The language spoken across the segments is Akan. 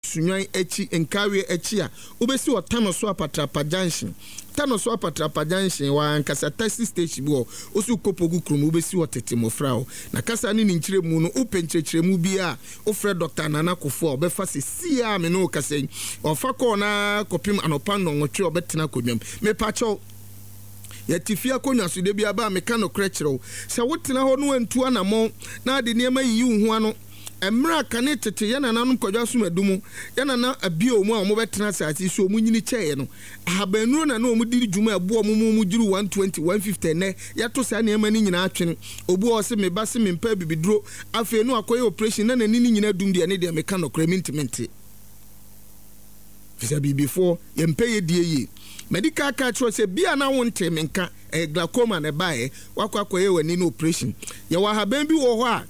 sunwan echi enkawe echi a obesi otano so apatrapa junction tano so apatrapa junction wa ankasa taxi station bi osu kopogu krum obesi otete mofra o na kasa ni nkyire mu no openkyerkyere mu bi a ofre Dr. Nana Kofo obefa se sia me no kasa ofa ko na kopim anopa no nwotwe obetena konwam me pacho yatifia konwa so de bia ba me ka no krekere se wotena ho no antu anamo na de niam yi hu ano emra kane tete yana nanum kwadwa so madumu yana na abio mu a mo betena asati so mu nyini cheye no ahabanuro na no mu diri dwuma abo mu jiru 120 150 ne yato sa na emani nyina atwene obu o se me ba se me mpa bibiduro afi no akoye operation na nani nyina dum de ne de me ka no kremintment fisa bi before yempe ye die yi medical card show say bia na wonte menka glaucoma na bae wakwa akoye wani no operation ye wa haban bi wo ho a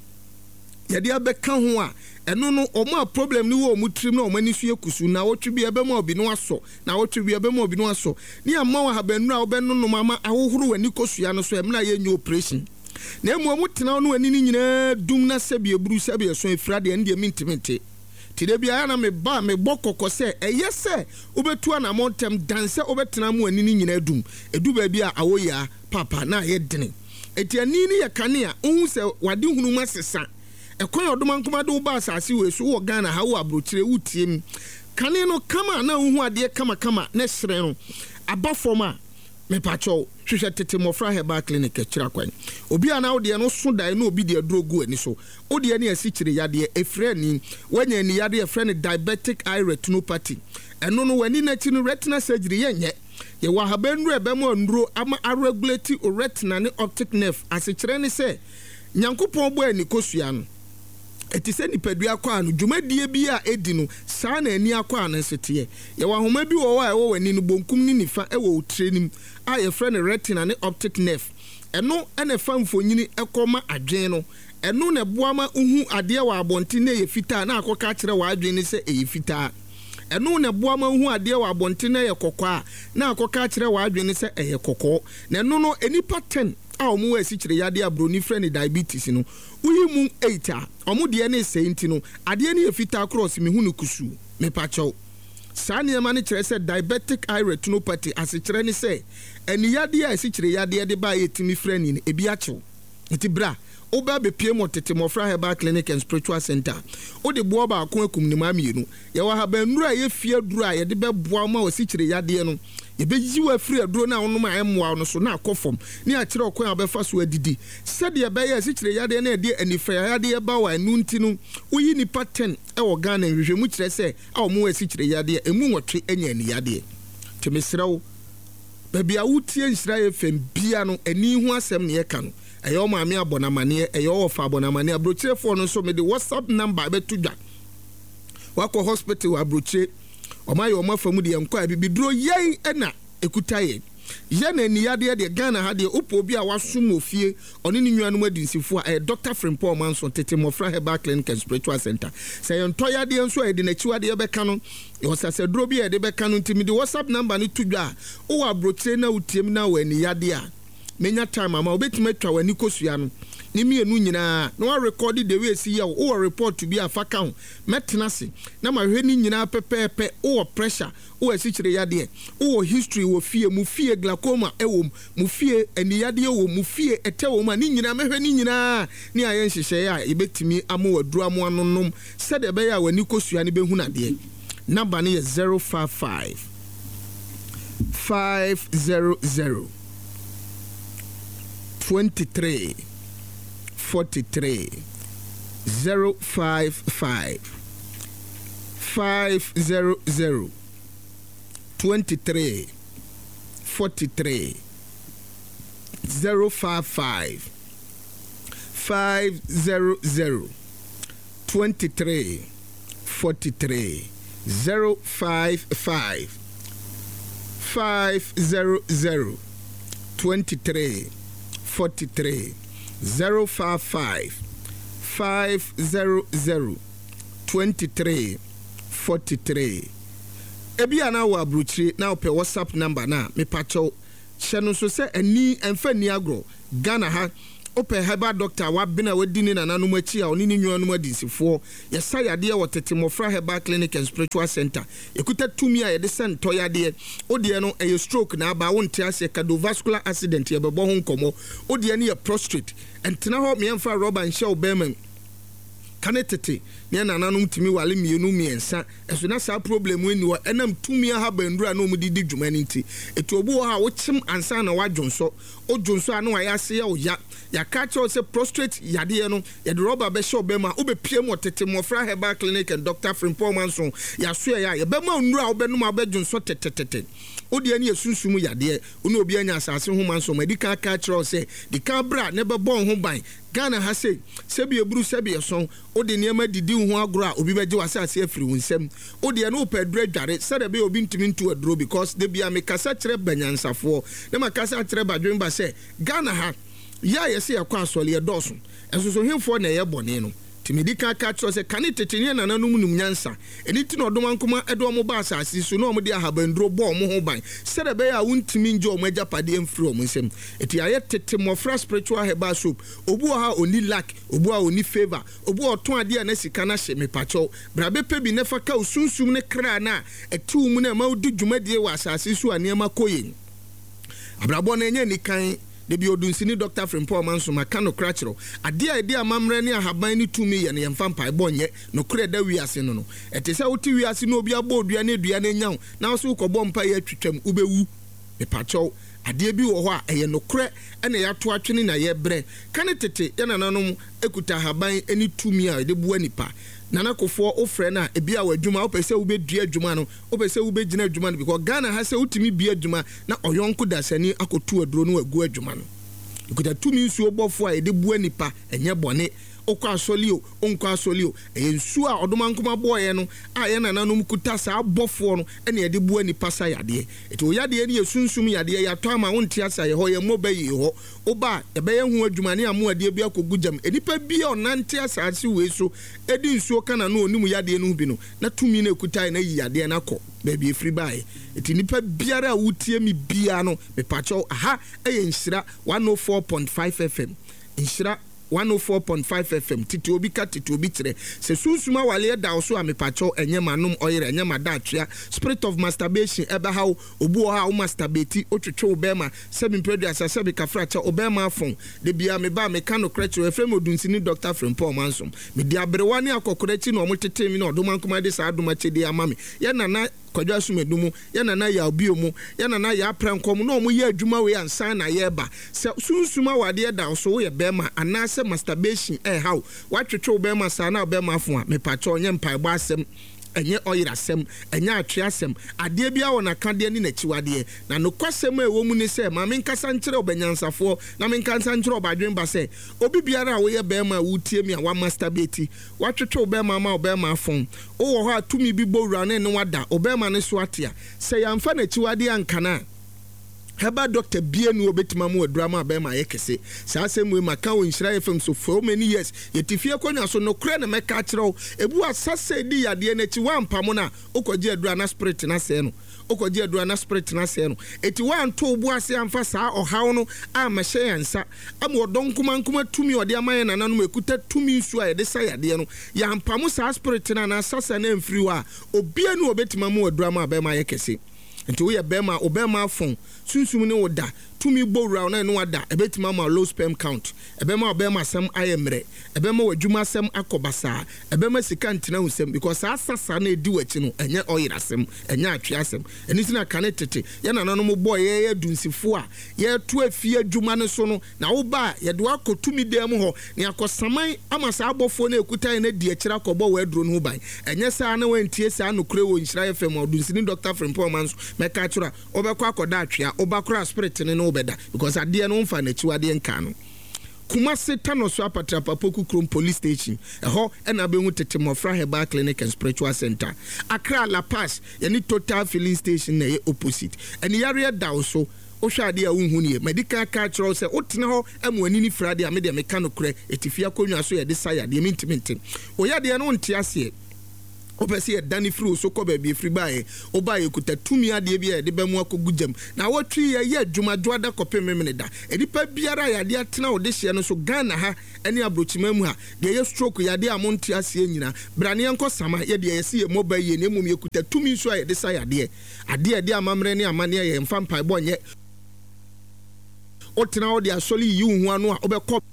yade abeka ho a eno no omo problem ni wo mutrim na omani su ekusu na wotwe bi ebe ma obi no aso na wotwe bi ebe ma obi no aso ni amma wa habanu a obenu no mama ahohoro wani kosua no so emna ye nyu operation na emu omutena no wani ni nyina dum na sebi eburu sebi eso efrade ende mintimete tide bia na me ba me bokoko se eyese obetu na montem danse obetena mu wani ni nyina dum edu ba bia awoya papa na ye dene etiani ni ye kane a ohun se wade hunu masesa ekon odoma nkoma do ba asase we so wo Ghana ha wo abrochire wutiem kane no kama na ohun ade kama na sere no abafoma me pacho hwehwe tete mofra heba clinic akira kwan obi ana wo de no so dai na obi de drogu ani so wo de ne asikire yade efre ni wanya ni yade efre ni diabetic eye retinopathy eno no wani na chi no retina surgery yenye ye wa habanru ebe mo nduro ama regulate retina ne optic nerve asikire ni se nyankopon bo ani kosua no etise nipadua kwa anu dwumadie bi a edi no saa na ani akwa anu sete ye wa homa bi wo wa e wo wani no bonkum ni nifa e wo trenim a ye frɛ ne retina ne optic nerve eno ene famfonyini ekoma adwen no eno na boama uhu ade wa abonti na ye fita na akoka kire wa adwen ni se e fita eno na boama uhu ade wa abonti na ye kokwa na akoka kire wa adwen ni se e kokko na eno no enipa 10 a omu wasi kire yade abroni frɛ ne diabetes no uyi mu 8 omu de ne senti no ade ne efita cross me hunu kusu me pacho saa ne ma ne kire se diabetic eye retinopathy asikire ne se eni yade a asikire yade de ba yetimi frɛ ni ebi achew etibra oba be pie motete mofra heba clinic and spiritual center o de boa ba akon akum ni ma mienu ye wa haba nuru a ye fie duru a ye de be boa ma asikire yade no ye be ji wa free aduro na onum a emwa no so na akofom ni a kire okon abefa so adidi sade ye be ye asikire yade na de anifa yade ba wa anu nti no uyi ni pattern e wo Ghana hwehwemu kire se a omo asikire yade emu nwotwe enya ni yade temesrew baby a wutie nsira ye fem bia no ani hu asem ne ye ka no eyo maami abonamane eyo ofa abonamane abrochire fo no so me de WhatsApp number betudwa wako hospital abrochire omaye omafamu de enko abibiduro yen ena ekutaye ye na ni yade de Ghana ha de opo bi a wasum ofie oni ni nnuanu adinsifo a Dr. Frimpong Manson tete mofra heba clinic and spiritual center say entoya de enso e de na chiwa de beka no yo sase duro bi e de beka no ntimi de WhatsApp number ni tudwa o abrochire na utiem na wani yade a menya time ama obetime atwa wani kosua no ni mienu nyina na wa record the way see you o report to be afaka ho metena se na ma hwe ni nyina pepepe o pressure o asikire yade o history wo fie mu fie glaucoma ewo mu fie ani yade wo mu fie etewo ma ni nyina mehwe ni nyina ni ayen hihye ya ebetimi amo waduru amo anonom se de be ya wani kosua ne behu nade number ne 055 500 23 43 055 500 23 43 055 500 23 43 055 500 23 43 055 500 23 43 ebia na wa abrochire na ope WhatsApp number na me pacho hye no so se ani emfa ni agro Ghana ha open herbal doctor wabena wadini na nanum achi a oni ni nwanum adisifo yesa yade wo tete mofra herbal clinic and spiritual center ekuta tumi a yede sen toyade odie no eye stroke na aba wonte ase cardiovascular accident ye bebo ho nkomo odie ne ye prostrate entena ho me emfa rubber nhye obema kanetete ne nananum timi wale mienu miensa eso na sa problem weni wo enam tumi ha bandura na omudidi dwumani nti etu obu ha wo chim ansa na wadwonso odwonso anu ayase ya oya ya catch us prostrate yade no ye de rubber be show bema obepie mo tete mofra herbal clinic and Dr. Frimpong Manson ya so ya ye bema onura obenum abedwonso tetetete odi ani esunsumu yade onu obi anya asase ho manso medical catch us the cabra ne be bon ho ban Ghana ha say sebi eburu sebi eson odi niema didi ho agro a obi beje wasase afiri hunsem odi eno pedre dware sede be obi ntimi ntu adro because de bia me kasa kire banyansafo ne makasa kire badwen ba say Ghana ha ya yesi yakwa asole edoso enso hemfo na ye bone no timedika catch us kane tetene na nanum num nyansa eni ti no doma nkoma edo mo ba asase so no mo de ahabandro bo mo ho ban sede be ya wuntimi nje o mo agapade amfiri o mo nsem eti aye tete mofra spiritual herbal soap obu ha oni lack obu ha oni favor obu oton ade na sika na hye me pacho brabe pe bi ne fa ka osunsum ne kra na etu mu na ma odi dwumadie wa asase so anema koyen abrabo na enye nikan de bi odunsini Dr. Frimpong Manson makano krachiro ade a ide amamre ne ahaban ni tumi ye ne yemfa mpa bonye no kure da wiase no no etese wuti wiase no obi abo odua ne nyaw na so ukobọ mpa ye twetwam ubewu me pacho ade bi wo ho a eye no kure ene ya to atwene na ye bre kane tete ye nananom ekuta ahaban eni tumi a de bu anipa nana kofo ofre na ebia wadwuma opese wo bedua adwuma no opese wo begina adwuma no because Ghana ha se utimi bia adwuma na oyonko dasani akotu aduro no agu adwuma no ikuta tumi nsu obofo a ede bu anipa enye bone okwa asolio onko asolio ensu a odomankoma boye no a ye nananom kuta sa abofo no ene ede bu anipa sa yade eto yade ne yesunsum yade ya to ama wonte asa ye ho ye mobayi ho oba ebe ye hu adwuma ne amu ade bia kogujam enipa bia onante asase we so edi nsuo kana no onimu yade no bi no na tumi na kuta na yi yade na kọ baby efiri bae eti nipa biara a wutie mi bia no me pacho aha eye nhyira 104.5 FM nhyira 104.5 FM titi obi ka titi obi kire se sunsuma wale da so amepacho enye manum oyere enye madatria spirit of masturbation ebe ha obu ha o masturbate otwetwe obema sebi mpedu asase bi kafracha obema afon de bia me ba me kano krecho efrem odunsini Dr. Frimpong Manson me dia brewani akokorechi no omotete mi no odomankoma de sa adoma chede amame ye nana kwadwa sumedumu ya nana ya obiomu ya nana ya prankom no omu ye adwuma we ansan na ye ba se sunsuma wade da so ye bema anase masturbation how watwetwe obema sa na obema afo a me pacho onye mpaebo asem enye oyirasem enye atweasem ade bia wona kade ni nachiwade na nokwasem a ewo mu ni se ma menkasa nkire obanyansafo na menkasa nkire obadwen ba se obi biara wo ye bema wutie mi a wa masturbate watwetwe obema ma obema afon wo ho atumi bi bowura ne wada obema ne so atia se yamfa nachiwade ankana Heba Dr. Bienu obetima mu drama abema yekese sa asem we maka wo nhyira FM so for many years yetifie kwanya so no kure na meka kire ebu asase di yade na chi wampa mo na okoje adura na spirit na se no okoje adura na spirit na se no eti wanto obu ase amfa sa ohaw no a mahye yansa am odonkuma tumi ode amaye na nanom ekuta tumi nsu a yede sa yade no ya ampa mo sa spirit na na asase na mfiri wa obienu obetima mu drama abema yekese nti we bema obema afon sunsum ne woda tumi bowra na no wada ebetima ma low sperm count ebema obema asem ayemre ebema wadwuma asem akobasa ebema sika ntena husem because asasa na edi wachi no enye oyirasem enye atweasem eniti na kanetete ye na nanom boy ye dunsifo a ye to afie adwuma ne so no na wo ba ye de akotumi dem ho ne akosaman amasa abofo na ekutan na di akira kobo wa aduro no ban enye sa na wantie sa no kure wo nhyira FM odunsini Dr. Frimpong Manson meka kira obekwa akoda atwea obakura spirit ne no beda because ade no mfa na chiwade nka no Kumasi Tanoso Apatrapa Poku Krom Police Station eho ena behu tete mofra Herbal Clinic and Spiritual Center Accra La Paz yani Total Filling Station na ye opposite eni area da so ohwade a unhu ne medical cultural say otena ho amwani ni frade a me de meka no kure etifia konwa so ye de saya de mintimintin oyade no nte ase opese ye dani free so ko baabi free bae obaye kuta tumi ade bia de bemu akogu jam na watwi ye adwumadwo ada kopem memene da edipa biara yade atena ode hye no so Ghana ha ene abrochima mu ha de ye stroke yade amonte ase nyina brane enko sama ye de ye se ye mobile ye nemum ye kuta tumi so ye de sa yade ade amamre ne amane ye mfa mpa bonye otena ode asoli yi hu anu a obekọ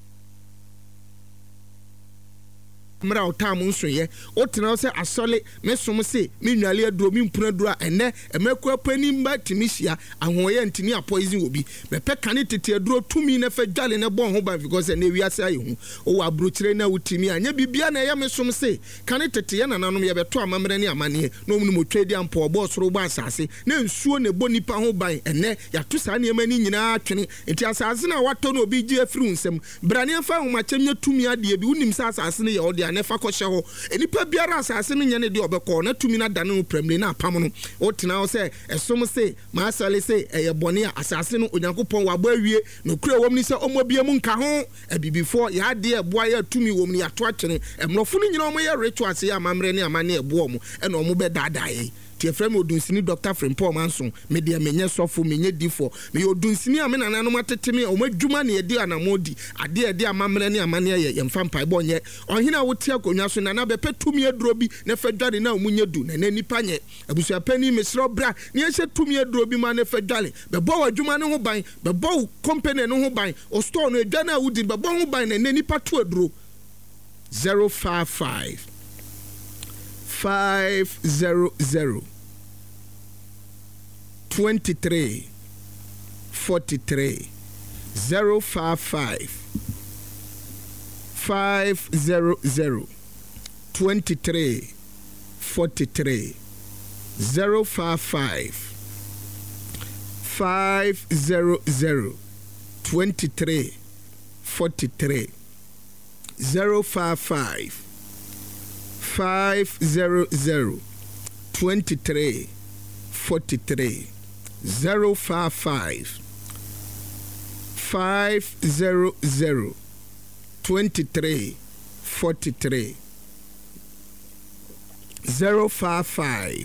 mra otam nsoye otena se asole mesom se menwale aduro mimpuna duro ene emekwa pani mba timisia ahoye ntini a poison obi mepe kane tete aduro tumi na fa dwale ne bon ho ba because na wiase aye hu o wa brochire na wutimi anya bibia na ye mesom se kane tete ye nananom ye beto amamre ne amane no mu mo twedi ampo obo soro ba asase na nsuo ne bo nipa ho ban ene ya to sa ne mani nyina atwene enti asase na wato na obi gi afiri nsem brane fa ho machemye tumi ade bi unim sa asase ne ye ode nefa ko hye ho enipa biara asase no nyane de obekọ na tumi na dane no premle na apam no otena wo se esom se ma asale se eye bone a asase no onyankopon waba awie no kura wom ni se omobiam nka ho abibifo ya de eboa ya tumi wom ni ato akyene emrofo no nyina omo ye rituals ya amamre ne amane ebo mo ena omo be dadaye tie frem odunsini Dr. Frimpong Manson me de menye sofo menye difo me odunsini a me nananom ateteme o madwuma ne edi anamodi ade amamre ne amane ye yemfa mpa bonye ohina wote akonwa so nana bepe tumi aduro bi ne fedwale na omunye du na nipa nye abusua pani mesro bra ne ye tumi aduro bi ma ne fedwale bebo wadwuma ne ho ban bebo company ne ho ban o store no edwa na wudi bebo ho ban na nipa to aduro 055 500 23 43 055 500 23 43 055 500 23 43 055 500 23 43 055 500 23 43 055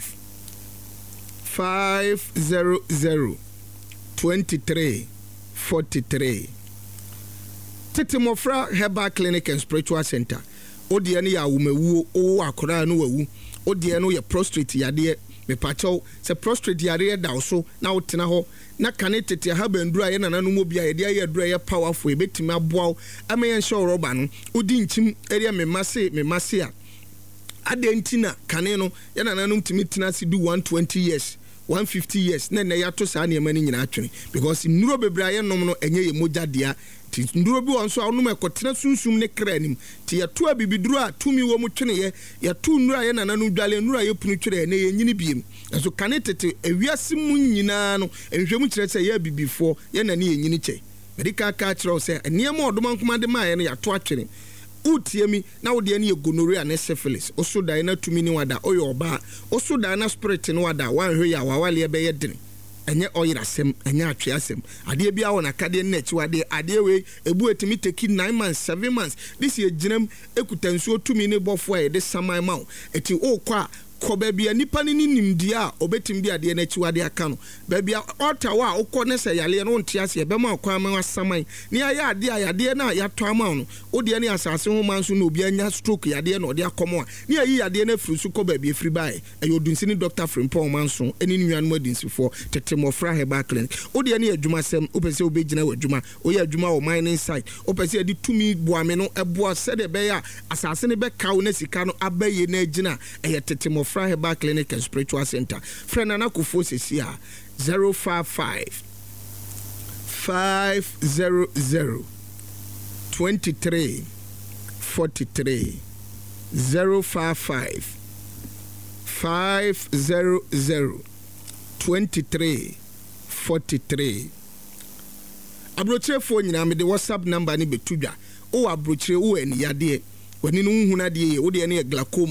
500 23 43 Tete Mofra Herbal Clinic and Spiritual Center. Odi ene ya wumewu o akora no wawu. Odi ene ye prostrate yade me pacho se prostrate yade da so na wotena ho na kane tete ha bandura ye nananom obi a yede aye dura ye powerful e betimi aboa amen show roba no odi nchim area me mase a adentina kane no ye nananom timi tina si do 120 years 150 years na ya to sa na emani nyina atwene because nnuro bebra ye nom no enye ye moja dia ti nduro bi won so awnom ekotena sunsum ne kranim ti ya to abibiduro a tumi wo mu twene ye ya to nnuro ye nananom dwale nnuro ye punu twere na ye nyini biem so kane tete ewiase mu nyina no enhwemu kire se ye abibifo ye na ne ye nyini che medical ka kire se enema odoma nkomade ma ye no ya to atwene utiemi na wode ne gonorrhea ne syphilis osoda na tumi ni wada oyo oba osoda na spirit ni wada wanhwe ya wawale be yedene enye oyirasem enye atweasem ade bia wona kade na chiwade ade we ebu etimi teki 9 months 7 months this year ginam ekutansuo tumi ni bofo e de saman ma eti okwa ko babia nipa ni nimdia obetim bia de na chiwade aka no babia otawa okọ ne se yale no ntiase e be ma kwa ma saman ni aya ade na ya to ama no odi ne asase ho manso na obi anya stroke yade na odi akomo a ni ayi yade na firi su ko babia firi bae ayo dunsini Dr. Frimpong Manson eni nnuanum adinsifo Tete Mofra Herbal Clinic odi ne adwumasem opese obegina wadwuma oye adwuma o mining site opese edi tumi boame no eboa sede be ya asase ne be kawo na sika no abaye na agina eye Tete Mofra Herbal Clinic and Spiritual Center. Friend Anakufo Sesia 055 500 23 43 055 500 23 43 Abrochire phone nyina me de WhatsApp number ni betudwa o abrochire o eni yade wani no hunade ye o de ne glaucoma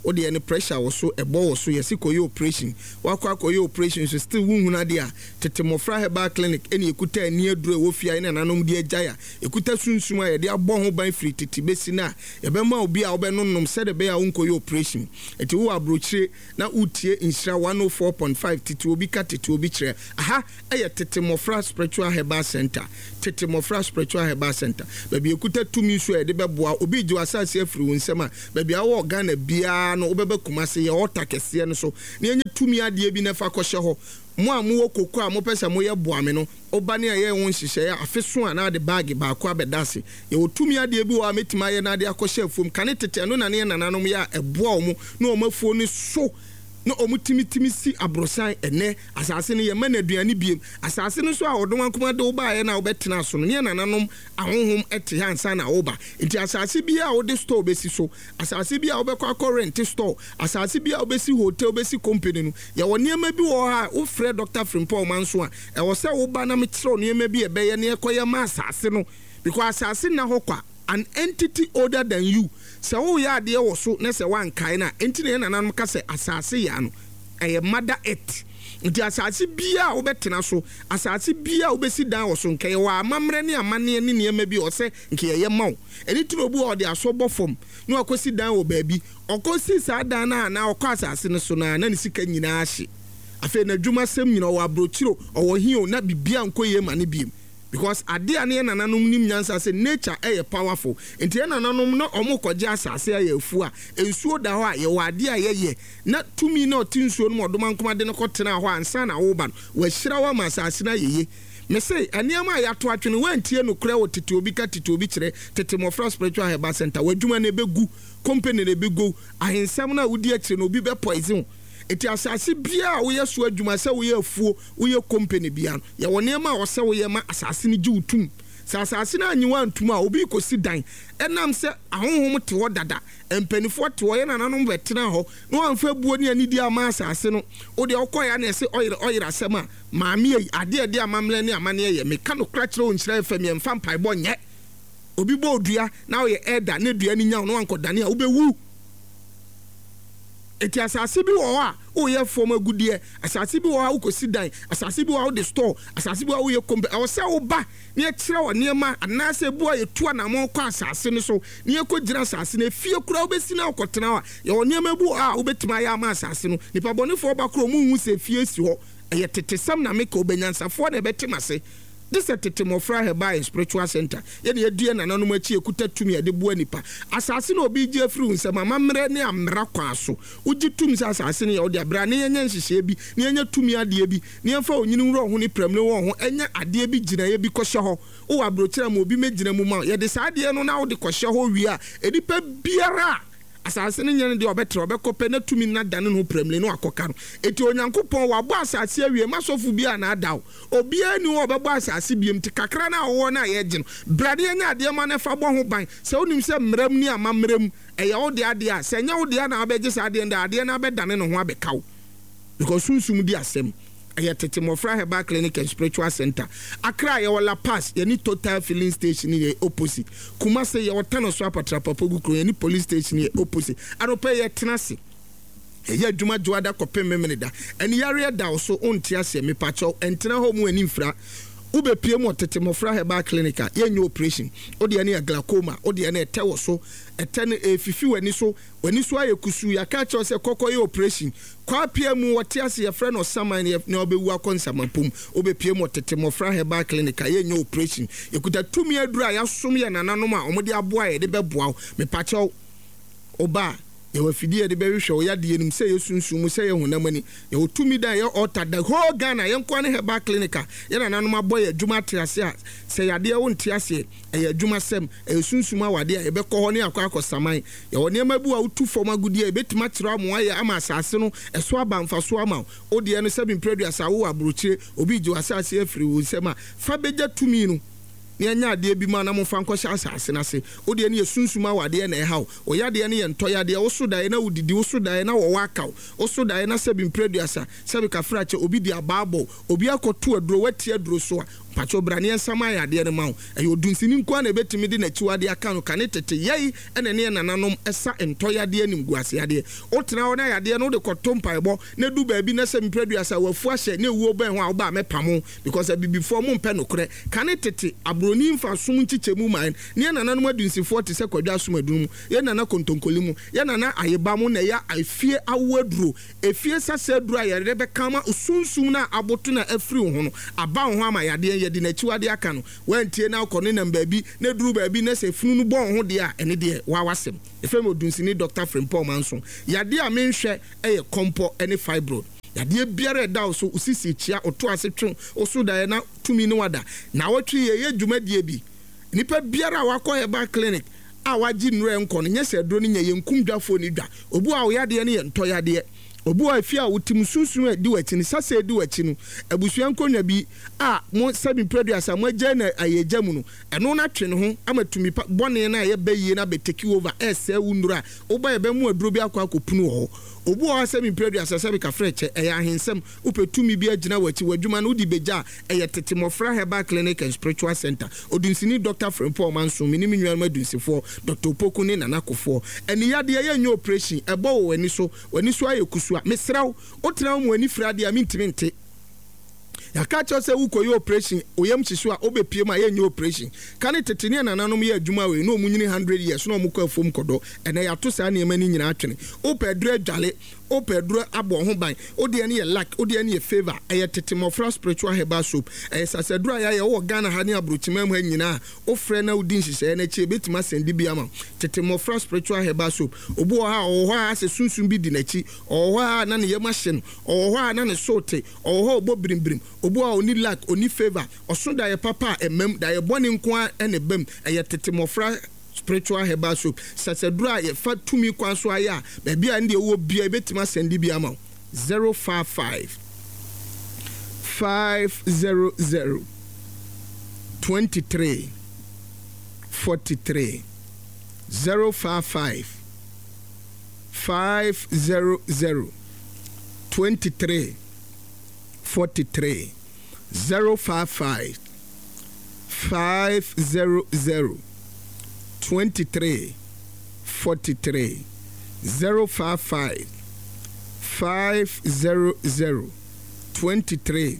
o de any pressure was so a ball so yesi koyo operation wakwa koyo operation so still wunhuna dia tete mofra Herbal Clinic eni ekuta ani aduro wo fia ina nanom de agya ekuta sunsuma ye de abɔ ho ban free titi besi na ye be ma obi a wo be nonnom se de be a wonkoyo operation eti wo abrochire na utie insira 104.5 titi obi ka titi obi kire aha eye tete mofra spiritual herbal center tete mofra spiritual herbal center baby ekuta tumi so ye de be boa obi ji asase afiri wonsema baby awo Ghana bia no obebe kumase ye ota kese no so na enye tumi ade bi na fa kɔhye ho mo amu okoko a mo pese mo ye boame no oba ne ye won hihye ya afeso ana de bag ba akwa bedase ye otumi ade bi wa metima ye na ade akɔhye afum kane tete no na ne nananom ya eboa mo na omafuo ni so no omutimi si abrosan ene asase ne ye ma na aduane biem asase no so a odon ankoma de oba ye na obetena so no ne nananom ahonhom ete hansa na oba enti asase bia wo de store besi so asase bia wo be kwa rent store asase bia wo besi hotel besi company no ye wo niema bi wo ha wo frɛ Dr. Frimpong manso a e wo se wo ba na me kire niema bi e be ye ne ekoye ma asase no because asase na hokwa an entity older than you so wo ya de wo so na se wan kai na enti ne nananum ka se asase ya no eye mother earth nti asase bia wo betena so asase bia wo besi dan wo so nkai wa amamre ne amane ne niema bi o se nkai ye mawo eni turobu o de asobɔ fom na akosi dan wo baabi okosi sa dan na okɔ asase ne so na ne sika nyina ahye afi na dwuma sem nyina wo abrochiro o wo hio na bibia nkoye ma ne biem because ade ane nananom nim nyansa se nature e powerful enti nananom no omokoje asase ya afu a ensuo da ho a ye wade a ye na tumi na otinsuo no modoma nkoma de no kotena ho ansa na wo ba no wa hyira wa masase na yeye me say aniama ya to atwene wantie no kura wo tete obi ka tete obi kire tete mofra spiritual herbal center wadwuma na begu company na begu ahensam na wudi akire no obi be poison eti asase bia wo yeso adwuma se wo ye afuo wo ye company bia ya wone ma wo se wo ye ma asase ni giutum asase na anyiwa antum a obi kosi dan enam se ahonhom te ho dada empanifo te ho ye nananom betena ho no amfa buo ni anidi ama asase no wo de okoya na se oyire asem a maami ade amamle ne amane ye meka no kra kire onkyira fam ye mfa mpai bo nye obi bo odua na wo ye elder na dua ni nya no ankodane a wo be wu eti asase bi wo a o ye form agudie asase bi wo a ukosi dan asase bi wo a de store asase bi wo ye kombe o se wo ba ne akira wo niema anase bu a ye tu na mo kwa asase ne so ne ekogina asase ne fie kura wo besi na okotena wa ye wo niema bu a wo betima ya ma asase no nipa bonefo ba kura mu hu se fie si ho ye tetesam na meka obenyansafo na betima se this is tete mofra Herbal spiritual center ye ne adua nananom achi ekuta tumi ade bu anipa asase na obi je afiri nsema mamre ne amra kwa so uji tumi asase ne ye ode abra ne yenye nhihye bi ne yenye tumi ade bi ne yemfa onyini wuro ho ne premne wo ho enye ade bi gina ye bi kohye ho wo abrochira ma obi megina mu ma ye de sa ade no na wo de kohye ho wi a edipa biara asase ne nyane de obetre obekopɛ na tumi na dane no premle no akoka no eti onyankopɔn wabɔ asase awie masofu bia na adaw obi ani wo obɛbɔ asase biem ti kakra na wo na ye gye no brade nya ade ma na fa bɔ ho ban sɛ onim sɛ mram ni amamram ɛyɛ wo de ade a sɛ nya wo de na abɛgye sa ade na abɛdane no ho abɛkaw because sunsum di asɛm aya tete mofra Herbal Clinic and Spiritual Center Accra ye wala pass ye ni Total filling station ye opposite Kumase ye watano so apatra papogu ye ni police station ye opposite aropa ye tenase ye adwuma joada kopem memeda eni yare da so onti ase me pacho entena ho mu ani mfra ube pie mo tete mofra Herbal Clinic ye nyo operation odi ane glaucoma odi ane etewo so etene efifi wani so aye kusu ya ka cho se kokko ye operation kwa pie mu wote ase ye frɛ no saman ye na obewu akonsamampum ube pie mo tete mofra Herbal Clinic ye nyo operation yekuta tumi adura ya som ye nananom a omode aboa ye de beboa me pacho oba ye wafidie de behwehwe ya de enim se yesunsum se ye honamani ye otumi da ye alter the whole Ghana ye nko ne Herbal Clinic ye nananom aboy adwuma triase a se yade wo ntiase ye adwuma sem yesunsum awade ye be ko ho ne akosaman ye wo ne mabu a utu fom agudi e betima kira mo aye ama asase no eso abamfa so ama odi no sebin produce awo abrochire obi ji asase afiri wo sem a fa beja tumi no ne anya ade bi ma na mo fa nkɔhyɛ asase na se odi ne yesunsuma wade na ɛhaw o yade ne ye ntoya de wo so dae na wudidi wo so dae na wo wakaw wo so dae na sebin producer sebi ka frache obi di ababo obi akoto aduro wati aduro so a pacho brane sama ya de ne ma e odunsini nko na betimi de na chiwade aka no kane tete yei ene ne nananom esa entoyade anim guase ade otena wona yade no de kotompa ebo na du baabi na se mpreduasa wafu ahye na ewuo ban ho a wo ba mepamo because before mo mpe nokre kane tete abroni mfa som nchichemu man ne nananom adunsifo te se kwadwa som adum ye nana kontonkolimu ye nana ayeba mu na ya afie awaduro efie sase duro ayere be kama usunsum na aboto na afiri ho no aba ho ama yade yedi na chiwade aka no wantie na akone na baabi na duru baabi na se funu no bon ho de a ene de wawasem efem odunsini Dr. Frimpong Manson yade a menhwe eye kompo ene fibroid yade biara da so usisi chia oto asetwe oso da na tumi ne wada na wotwi ye dwumadie bi nipa biara wakọ heba clinic a waji nre nko no nyese dro ne nye nkumdwafo ni dwa obu a oyade ne ye ntoyade obu a fia wotim sunsun di wachini sase di wachinu abusua nkonwa bi a mo sabi producer mo agya na ayegya mu no eno na twe ne ho amatumi bone na ye bayi na beteki over ese wundura oba ye be mu aduro bi akwa akopunu ho obu a sabi producer sabi ka freche eya ahensem upetumi bi agina wachi wadwuma no di beja eye tetemofra Herbal Clinic and Spiritual Center odunsini Dr. Frimpong Manson mini minwan madunsifo Dr. Opoku ne nanakofo eni yade ye nyo operation ebo wo wani so ayekusu mesraw otra mu ani frade a mintimente ya ka cho se ukoyo operation oyam chisu a obepie ma ye nyo operation kane tetene nananom ye adwuma we no munyini 100 years no mukọ afom kodo ene ya to sa ne mani nyina atwene opedru adwale opedru abo ho ban ode ne ye lack ode ne ye favor eye tetemofra Spiritual Herbal Soap sasedru aya ye wo Ghana ha ne abrochimam ha nyina ofre na udin hihye na chi betima sendi bi ama tetemofra Spiritual Herbal Soap obo ha o ha ase sunsun bi di na chi o ha na ne ye machine o ha na ne sote o ha obo brimbrim obo a oni lack oni favor oso da ye papa emem da ye boni nko a ene bem eye tetemofra Spiritual Herbal Soap sasedura ye fa tumi kwanso aya ba bia ndi wo bia betima sendi bia ma 055 500 23 43 055 500 23 43 055 500 23 43 055 500 23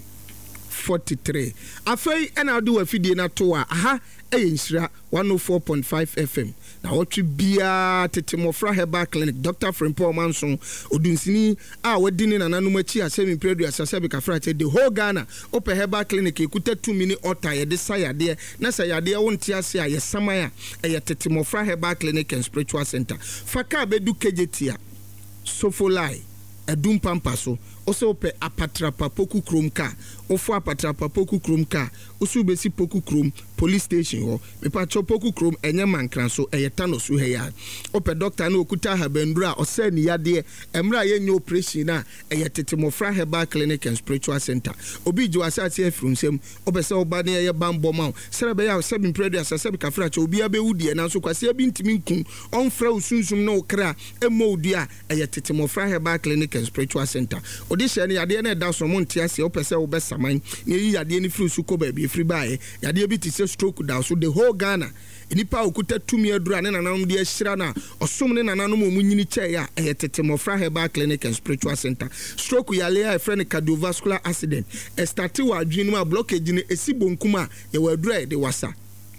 43 afei ena do afidie na to a aha eyinshira 104.5 FM na wotwe bia tetemofra Herbal Clinic Dr. Frimpong Manson odunsini a wadini na nanum achi asemi predu asasabe ka fra che the whole Ghana open Herbal Clinic ekuta 2 mini ota ye de sayade na sayade wonti ase a ye samaya ye tetemofra Herbal Clinic and Spiritual Center faka bedu kejetia sofolai edum pampaso oso pe apatrapa poku krom ka ofo apatrapa poku krom ka oso besi poku krom police station ho me pacho poku krom enye mankran so eyetano so heya ope doctor na okuta habendura ose ni yade emra ye nyo operation na eyetetemofra Herbal Clinic and Spiritual Center obi ji wasate afrunsem obese oba na ye bambo ma serebe ya sebi predu asasebi ka fra cho obi abewudie na so kwase abi ntimi nkun onfra usunsum na okra emodua eyetetemofra Herbal Clinic and Spiritual Center odisha ni yade na da so monte ase opese obesaman na yi yade ni fru su ko ba bi fri bae yade bi ti se stroke da so the whole Ghana enipa okuta tumi adura ne nananum de ahira na osom ne nananum omunyini che ya tetemofra Herbal Clinic and Spiritual Center stroke yale ya friend cardiovascular accident start wa adwinu ma blockage ne esibonkum ye wadura de wasa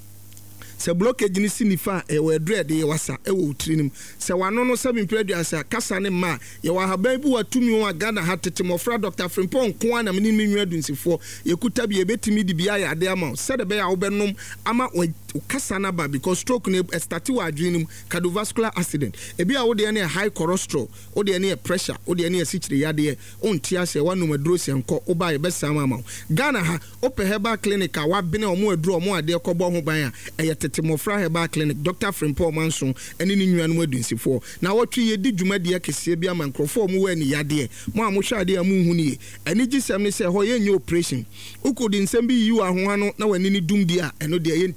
se blockage ni sinifa we dread ye wasa e wo trinim se wano no se mpredu asa kasa ne ma ye wa haban bi watumi wa Ghana ha tetemofra Dr. Frimpong ko na meni menwu adunsifo ye kuta bi e betimi di bia ya de ama se de be ya wo benom ama kasa na ba because stroke ne start wa adwinum cardiovascular accident e bia wo de ne high cholesterol wo de ne pressure wo de ne sichire yade onti ase wanum aduro senko wo ba ye be sama ama Ghana ha open Herbal Clinic a wa bene omo aduro omo ade kobo ho ban a tetemofra Herbal Clinic Dr. Frimpong Manson eni ni nnuanu adunsifo na wotwe ye di dwumade kese bia mankrofo mu wani yade mo amohwade amu hu ni eni gisem ne se ho ye nye operation ukodi nsem bi yi wa ho ano na wani ni dumdi a eno de ye ntimi ntema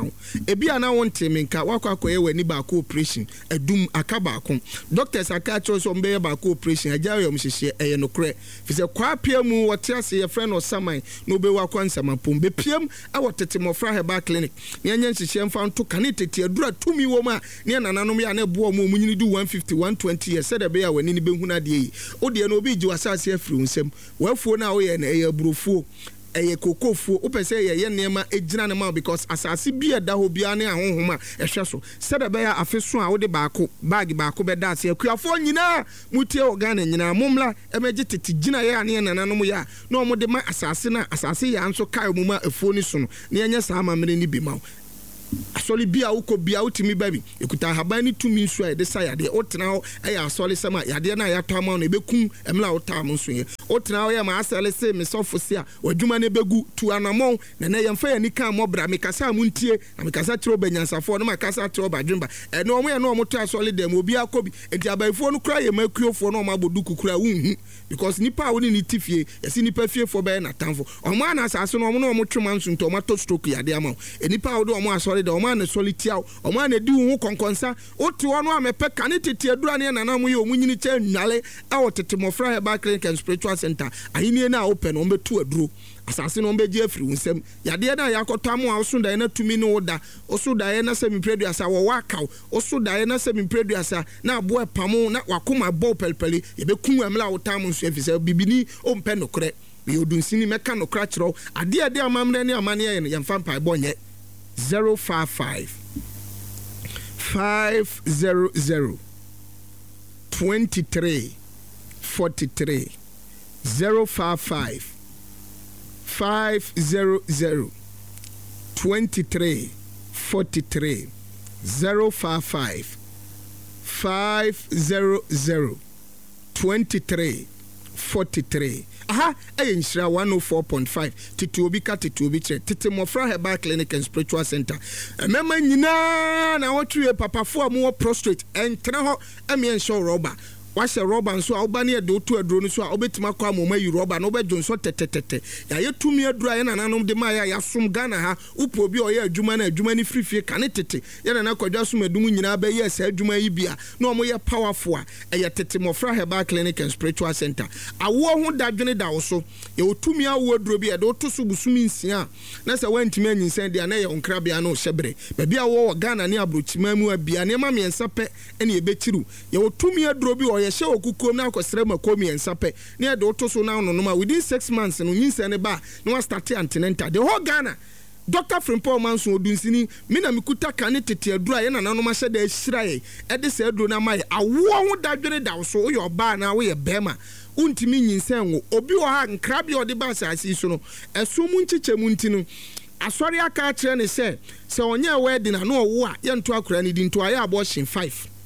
ma wo ebi ana wonte menka wakwakoye wani ba ko operation adum aka ba ko doctors aka cho so mbe ba ko operation agya yom hyehye eye no kre fi se kwa pia mu wote ase ye friend osaman no be wakwa nsama pom be piam a wotete mofra heba clinic ne anya hyehye mfa nto kane tete adura tumi wo ma ne nananom ya na bo mu nyini du 150 120 years said be ya wani ni be huna de yi o de no obi ji wasase afiri nsem wafuo na wo ye na eye burofuo eye kokofo opese ye nema ejina ne ma because asase bia da ho bia ne ahohoma ehwe so sede be ya afeso a wo de baako bag baako be da ase akuafo nyina mutie organ nyina momla emeje tete gina ye ane nananom ya na omo de ma asase na asase ya nso kai mu ma afuo ni so no ne enya saa mamre ni bi ma asoli bia uko bia utimi baby ekuta haban ni tumi nso a de sa yade otena ho eya asoli sama yade na ya tama na ebekum emla otam nso ye otena ho ya ma asele se me sofo se a wadwuma ne begu tu anamon na na yemfa ya nika mobra me kasa muntie na me kasa tiro banyansafo no ma kasa tiro badwumba ene omo ye no omo to asoli dem obi akobi enti abaifo no kra ye makuofo no ma bodu kukura wunhu because nipa woni ni tifie yesi nipa fiefo be na tamfo omo ana asase no omo no omo twema nso nto omo to stroke yade ama enipa wo do omo asoli the man solitiao o man di hu konkonsa otu ono amepe kane tete adura ne nanam ye omunyini cha nwale a wotete mofra heba clinic and spiritual center ahini na open o betu aduro asase no beje afiri unsem yade na yakoto amu awsunda na tumi no oda osuda na semi producer wo wakaw osuda na semi producer na abo epamo na wakoma bo pelpeli yebekun amla wotam nso afisa bibini o mpe nokre be odunsini meka nokra kyerɛw ade amamre ne amane ye yemfa mpa bonye 055 500 23 43 055 500 23 43 055 500 23 43 aha enshira 104.5 titi obi ka titi obi kire titi mofra heba clinic and spiritual center mema nyina na wotwe papafo amu prostrate entra ho emie nsho roba wase roba nso a obane de otu aduro nso a obetima kwa amoma yi roba na obedwo nso tetetete ya yetumi adura ye nananom de ma ya sum Ghana ha upo bi oye adwuma na adwuma ni frifie kane tete ye na kwadwa sum adum nyina ba ye sa adwuma yi bia na omo ye powerful a ye tete mofra heba clinic and spiritual center awo ho dadwene da wo so ye otumi awo aduro bi de otoso busumi nsia na se wantimi anyinsan de na ye onkra bia na o hyebre ba bia wo Ghana ne abrochima mu abia ne ma miensa pe ene ye bechiru ye otumi aduro bi ye she okukom na akosere makomi ensape ne de otoso na no ma within 6 months no nyinsa ne ba no start antenatal the whole Ghana Dr. Frimpong Manson odunsini mina mikuta kane tete adura ye nananom ahye da ahiraye e de se aduro na mai awo ho dadwene da so wo ba na wo ye bema untimi nyinsan wo obi wo ha nkra bia ode ba asasi so no eso mu nchichemu ntinu asori aka kire ne se onye wedding na no wo a ye nto akora ne di nto aye abortion 5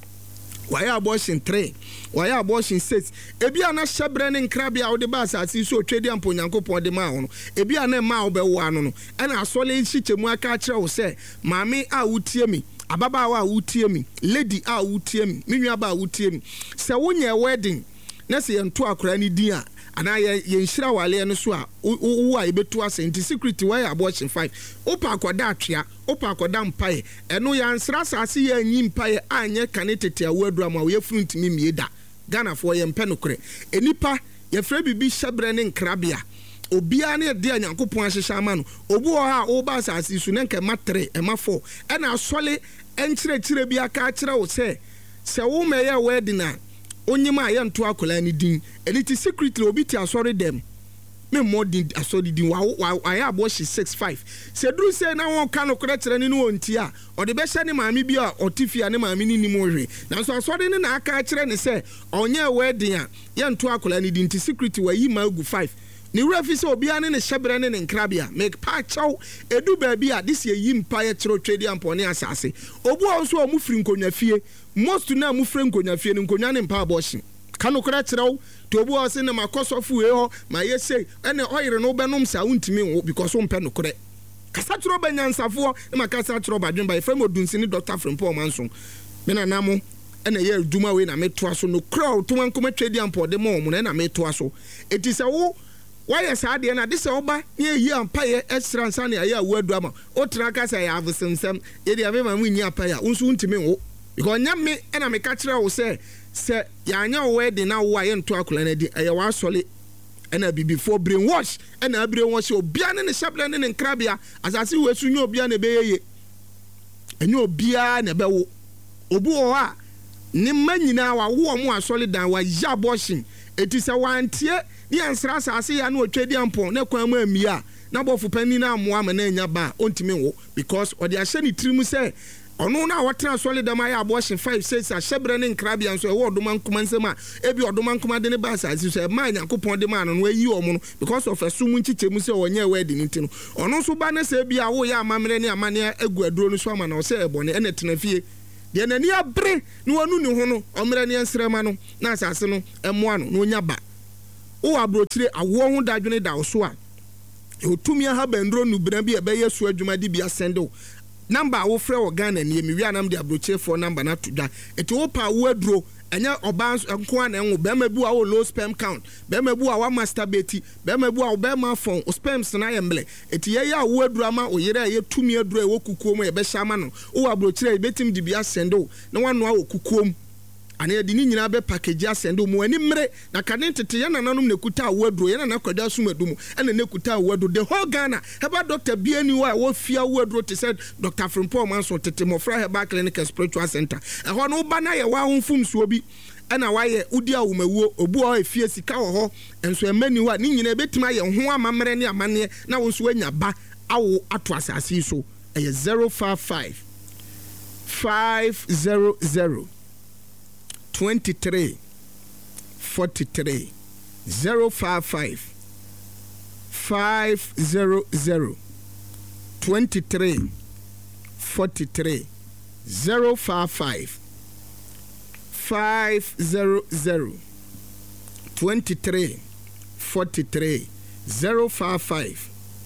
why abortion 3 why abortion 6 ebia na hyebre ne nkrabia wo de ba asasi so twedi ampo nyankopon de ma wo no ebia na ma wo be wo ano no ena asole hyichemu aka kire wo se maame a wutie mi ababa wa wutie mi lady a wutie mi menwa ba wutie mi se wonye wedding na se yento akora ne din a ana ye nhira wale no so a wo a ebetu asenti secret why abortion 5 opa akoda atwea opa akoda mpae eno ya nsra asase ya anyi mpae anye kane tete awadura ma ye fruntimi mieda Ghana for ye mpe nokre enipa ye fra bibi hyebre ne nkrabia obia ne de anyankopon ahyehya ama no obu ho ha wo ba asase su ne nka ma 3 ema 4 ena asole enkyire bi aka akire wo se wo meye wedding na onyima ya nto akola ni din eliti secretly obi ti asori dem me modin asori din wa ya aboshi 65 se duru se na won ka no kore kire ni no onti a ode be hye ne maami bi a otifia ne maami ni mo hwe na so asori ne na aka kire ne se onye wedding a ya nto akola ni din ti secretly wa yi magu 5 ni refi se obi ane ne hyebre ne nkrabia make pa chaw edu ba bi a this ye yimpa ye kiro twedi ampone asase obu onso o mu firi nkonwa fie most na mu firi nkonwa fie ne nkonwa ne mpa abortion kanu kora kiraw to obu o se ne makosofu e ho ma ye sei ene oyire no benom sa untimi wo because o mpe no kore kasa tro banyansafo e makasa tro badwen ba efrem odunsini Dr. Frimpong Manson me na namo ene ye aduma we na metoa so no crowd to wankoma twedi ampode mo na metoa so etise wo why saa de na de se oba ne yi ampaye extra nsa ne aye awadu ama o tra ka say ya avsensem ye de ame ma mu nyi ampaye unsu ntimi wo because nya me na me ka kire wo se ya anya wo wedding na wo aye nto akola na di aye wa asole na before brainwash na brainwash obia ne shaple ne nkrabia asase we su nya obia na be yeye enye obia na be wo obu o a ne manyina wa wo mo asole dan wa ya abortion eti se wantie ni ansra asase ya na otwedi ampon na kwan ma amia na bofu pani na amoa ma na anya ba ontimi wo because odi ahye ni tirimu se ono na watena solid am ya abortion 5 6 ahyebre ne nkrabia nso e wo odoma nkoma nsem a ebi odoma nkoma de ne ba asase so e ma Nyankopon de ma no no ayi omo no because of asum nchichemu se onye wedding ntino ono so ba na se bia wo ya amamre ne amane agu aduro no so ama na o se ebone ene tena fie de nani abre ni wonu ni ho no omre ne nsrema no na asase no emoa no onya ba wo abrochire awo ho dadwene da so a otumi ha bandro nu bra bi e be yesu adwuma di bia sendo number wo frɛ wo Ghana ni mi wi anam de abrochire for number na tudwa eti wo pa wo aduro enya oba nko an enwo be ma bu a wo low sperm count be ma bu a wa masturbate be ma bu a wo be ma fon o sperms na yemble eti ye ya wo aduro ama o yere ye tumi aduro e wo kukuo mu ye be hyama no wo abrochire e betim di bia sendo na wano a wo kukuo mu ana yedi ni nyina be package asendo mu ani mre na kane tete yana nanom ne kuta awadro yana na kwada sumadumu ana ne kuta awadro the whole Ghana heba doctor biani wa wo fia awadro te said Dr. Frimpong Manso tete mofra heba clinic and spiritual center ehọ no ba na ye wa honfum so bi ana wa ye udi awumawuo obu o efie sika wo ho enso emani wa ni nyina betima ye ho amamre ne amane na wo so anya ba awo ato asase so eye 055 500 23 43 055 500 23 43 055 500 23 43 055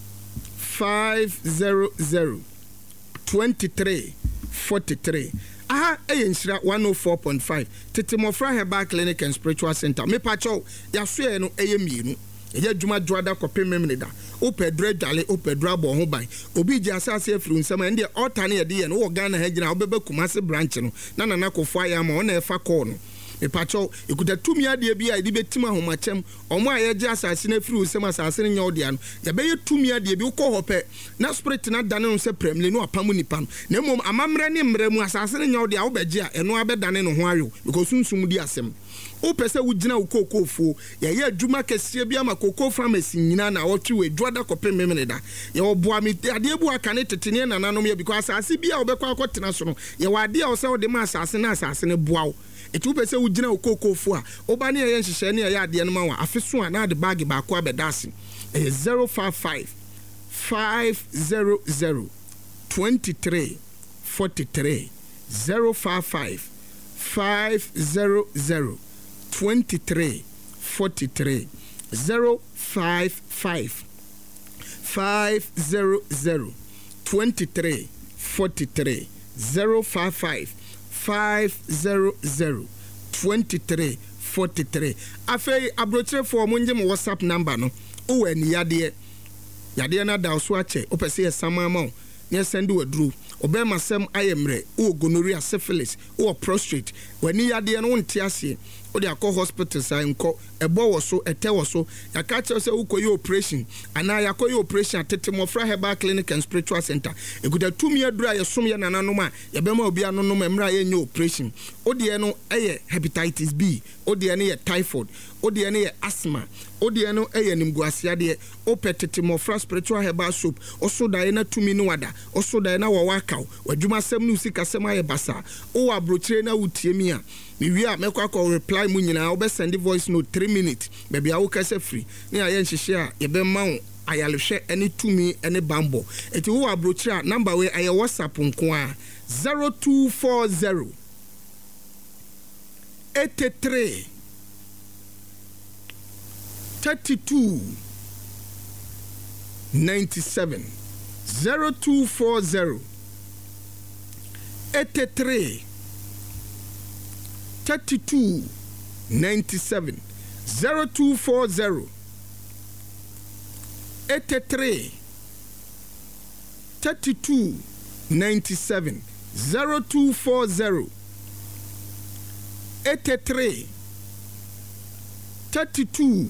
500 23 43 aha eyensira 104.5 tete mofra heba clinic and spiritual center me pacho ya so e no eyemienu eya dwuma dwada kopemem da opedre dwale opedra bo ho ban obi ji asase afiri nsama ende altar na yede ye no wo Ghana ha gina obebe Kumasi branch no na nana kofo aya ma ona efa call no me pacho ekuta tumi ade bia ide betima homachem omo ayeje asase na afiri nsama asase nya odia no ya be tumi ade bi ukọ hope na spirit na dane no se premle no apamu nipa no na mom amamre ne mre mu asase nya odia wo beje a eno abedane no ho ayo because sunsum di asem o pese wo gina wo kokofo ye adwuma kese bia ma kokofo pharmacy nyina na wotwe we dwada kopemem da ye oboa mi ade ebu aka ne tetene nananom ye because asase bia obekwa akotena so no ye wade a wo se wo de ma asase na asase ne boa wo etu pese wo gina wo kokofo a oba ne ye nhihye ne ye ade no ma wa afeso a na de bag ba ko abedase 055 500 23 43 055 500 23 43 055 500 23 43 055 500 23 43 afei abrochire for monje mo WhatsApp number no o wani yade na da so ache o pese ye samama ne send wadru obema sem ayemre o gonorrhea syphilis o prostate wani yade no nte ase o de akọ hospital sai nko ebo wo so ete wo so yaka che se ukoyi operation ana yakoyi operation atete mofra heba clinic and spiritual center eguda tumi adura ye som ye nananom a ye bema obi anonom emra ye nya operation o de no eye hepatitis B o de no ye typhoid o de no ye asthma o de no eye nimguasia de o petete mofra spiritual heba soap o so da na tumi no wada o so da na wo wakaw wadwuma sem no sika sem aye basa o abrochire na wutie mi a we are make a reply mu nyina obe send voice note 3 minutes baby awo kase free na aye nhihye a ye be ma wo ayalehwe ene tumi ene bambo eti wo abrochira number we aye WhatsApp nko a 0240 83 32 97 0240 83 32 97 0240 83 32 97 0240 83 32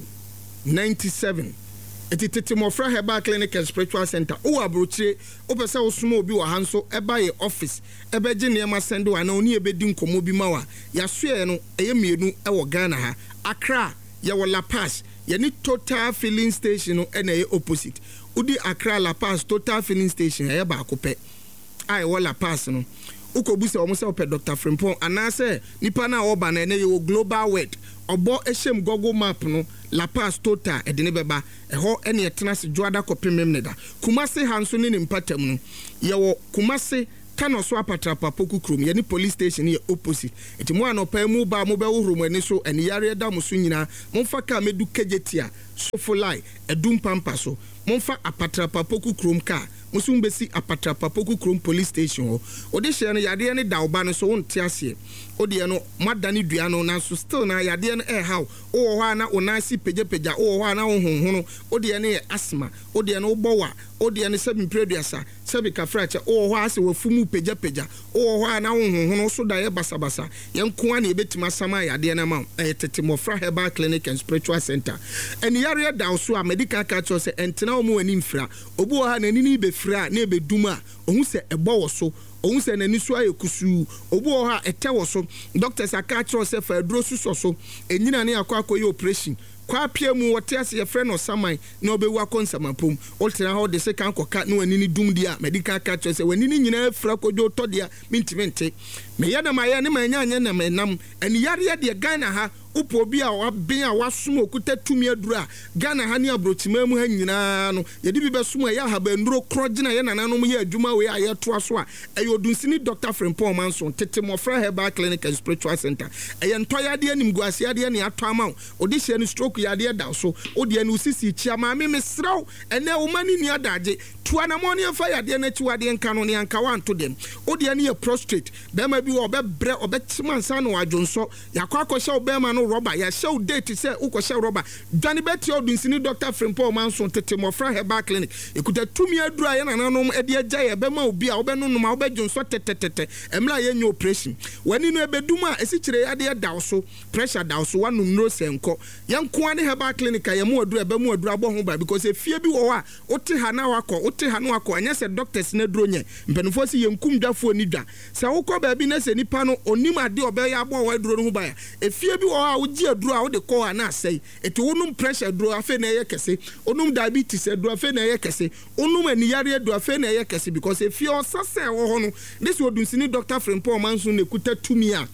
97. Tete Mofra Herbal Clinic and Spiritual Center. O abrochire o pese o sumo obi wa hanso eba ye office ebe je niema sendo ana oni ebe di nkomo bi mawa ya soe no eye mienu e wo Ghana ha Accra ye wo La Paz ye ni Total Filling Station no e na ye opposite udi Accra La Paz Total Filling Station ye ba akopɛ ai wo La Paz no ukobusa omo se opɛ Dr. Frimpong anase nipa na oba na ye wo Global World obo ehyem Google Map no La Paz Total edine beba eho ene etena se Joada kopemem neda Kumase hanso ne mpatam no ye wo Kumase kano so apatrapa poku krom ye ni police station ye opposite enti mo anopa mu ba mo be wohrom ani so ene yare da mo so nyina momfa ka medu kejetia so folai edum pampa so momfa apatrapa poku krom ka musum besi apatrapa poku krom police station ho ode hye no yade ne da oba no so wonte ase ode no madane dua no na so still na yade no how wo ho ana onasi pejepeja wo ho ana honhono ode ne asthma ode no bowa ode ne sebi preduasa sebi kafrache wo ho ase wafumu pejepeja wo ho ana honhono so da ye basabasa yenko ana ebetima sama yade na ma Tete Mofra Herbal Clinic and Spiritual Center eni yare da so a medical culture se entena omo ani mfra obu wo ha na ni be fra na ebeduma ohun se ebo wo so ohun se na ni so ayekusu obu wo ha ete wo so doctors aka tro se fa aduro suso so enyina ne akwa operation kwa pia mu wote ase ye frɛ no saman na obewu akonsamapom oltena ho de se kan koka na wani ni dum dia medical culture se wani ni nyina fra kojo to dia mintimente me ya na ma ya ne ma nya na menam eni yare de Ghana ha upo bi a waben a wasom okuta tumi adura Ghana ha ne abrochima mu ha nyina no ye di bi besom ya ha ba nduro krogina ye nananom ye adwuma we aye to aso a eyodunsini Dr. Frimpong Manson Tete Mofra Herbal Clinic and Spiritual Center eye ntoyade anim guasiade ne ato ama odi hye ne stroke yade da so odi ne usisi chia ma me mesraw ene wo mani ni adaje tuana moni afa yade na chiwade nka no ne anka wanto dem odi ne ye prostrate be ma bi wo be bre obechima nsa no adwonso yakwa akɔhye obema no rubber ya show date say ukɔhye rubber dwane beti odunsini Dr. Frimpong Manson Tete Mofra Herbal Clinic ekuta tumi adura ye nananom ede agya ye be ma obi a obenu noma obedwonso tetetete emla ye nya operation wani no ebeduma esikyire yade da so pressure da so wanum no senko yenko ane Herbal Clinic ya mu adura be mu adura bo ho ba because efie bi wo a ote ha na wakɔ ote ha no wakɔ anya se doctors na duro nye mpenfo si yenkum dwafo ni dwa se wokɔ ba bi na se nipa no onim ade obe ya bo wa duro no ho ba ya efie bi wo a wogi aduro a wo de kɔ ana asɛi eti wonum pressure duro afa na ye kese onum diabetes duro afa na ye kese onum aniyare duro afa na ye kese because efie osase wo ho no this wodunsini Dr. Frimpong Manson ne kuta tumi a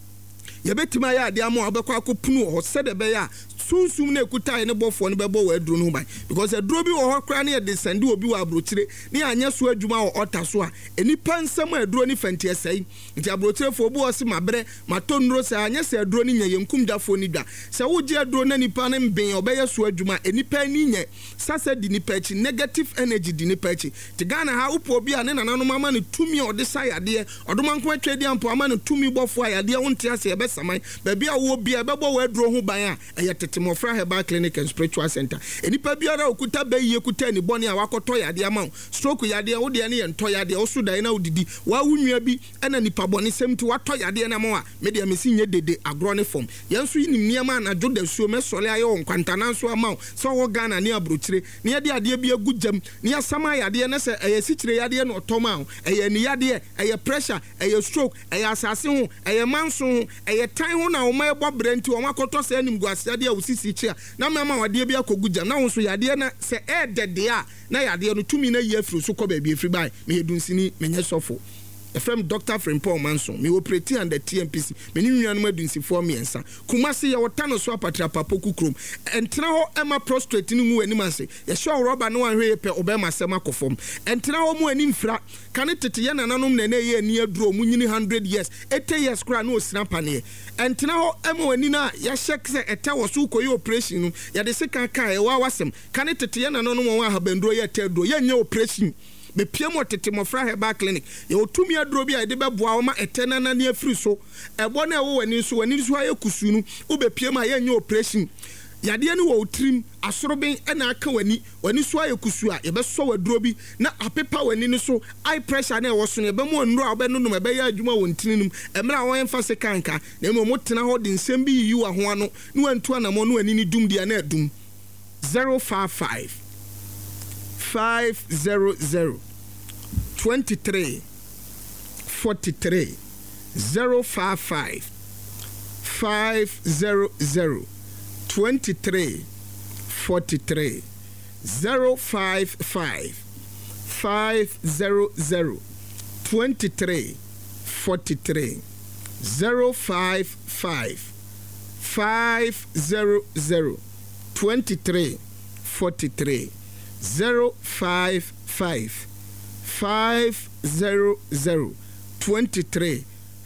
yebetima ya ade ama obekwa akopunu ho sede be ya sunsum na ekuta ne bofo ne bebo wa aduro no bai because aduro bi wo ho kra ne de sende obi wa abrochire ne anya so adwuma wo otaso a enipa nsam aduro ni fanti esai nti abrochire fo obi wo se mabre matonro se anya se aduro ni nya yenkum dafo ni dwa se wo je aduro na nipa ne mben obeye so adwuma enipa ni nye sase di nipa chi negative energy di nipa chi ti Ghana ha upo obi a ne nananom ama ne tumi ode sayade odomanko atwedi ampo ama ne tumi bofo ayade wonte ase ebe saman ba bia wo bia bebo wa aduro ho ban a Tete Mofra Herbal Clinic and Spiritual Center enipa biara okuta bayi ekuta ni boni a wakoto yade ama stroke yade wo de ne ento yade wo so dan na odidi wa wunua bi ena nipa boni semti wato yade na mo a me de amesi nye dede agro ne form yenso yinim niam na joda suo me sole aye won kwantana nso ama so wo Ghana ne abrochire ne yade ade bi agujam ne asama yade ne se eye sichire yade no otoma eye ni yade eye pressure eye stroke eye asase ho eye manso ho eye tan ho na wo ma ebo brenti wo makoto se anim guase yade usisi chia na mama wade bi akogujam na wonso yade na se dede a na yade no tumi na ye afiri so ko ba bi afiri bai me yedunsini menye sofo from Dr. Frimpong Manson me operate under TMPC me ni nuanum adunsifo miensa Kumase ye wotano so apatrapa poku krom entena ho ema prostrate ni ngu anim ase ye show rubber no anhwe pe obema sema kofom entena ho mu anim fra kane tete ye nananom na na ye ani aduro mu nyini 100 years 80 years kra na osina pane entena ho ema wani na ya shek se ete wo so koyi operation no ya de sika kan ye wa wasem kane tete ye nananom won ahabanduro ye teduro ye nya operation be piemo Tete Mofra Herbal Clinic ye otumi aduro bi a de beboa wo ma etena na ne afiri so ebo na wo wani so aye kusunu wo be piemo a ye nya operation yadeɛ no wɔ trim asorobin ɛna aka wani so ayɛ kusu a yɛbɛsɔ waduro bi na apepa wani no so eye pressure na ɛwɔ so no yɛbɛmu nnuro a wobɛnonom ɛbɛyɛ adwuma wɔ ntininum ɛmmerɛ a wɔyɛmfa se kanka na mmom motena hɔ de nsɛm bi yiyi wɔ ho ano na wantu anamɔ no wani ne dum deɛ na adum 055 500 23 43 055 500 23 43 055 500 23 43 055 500 23 43 055 500 23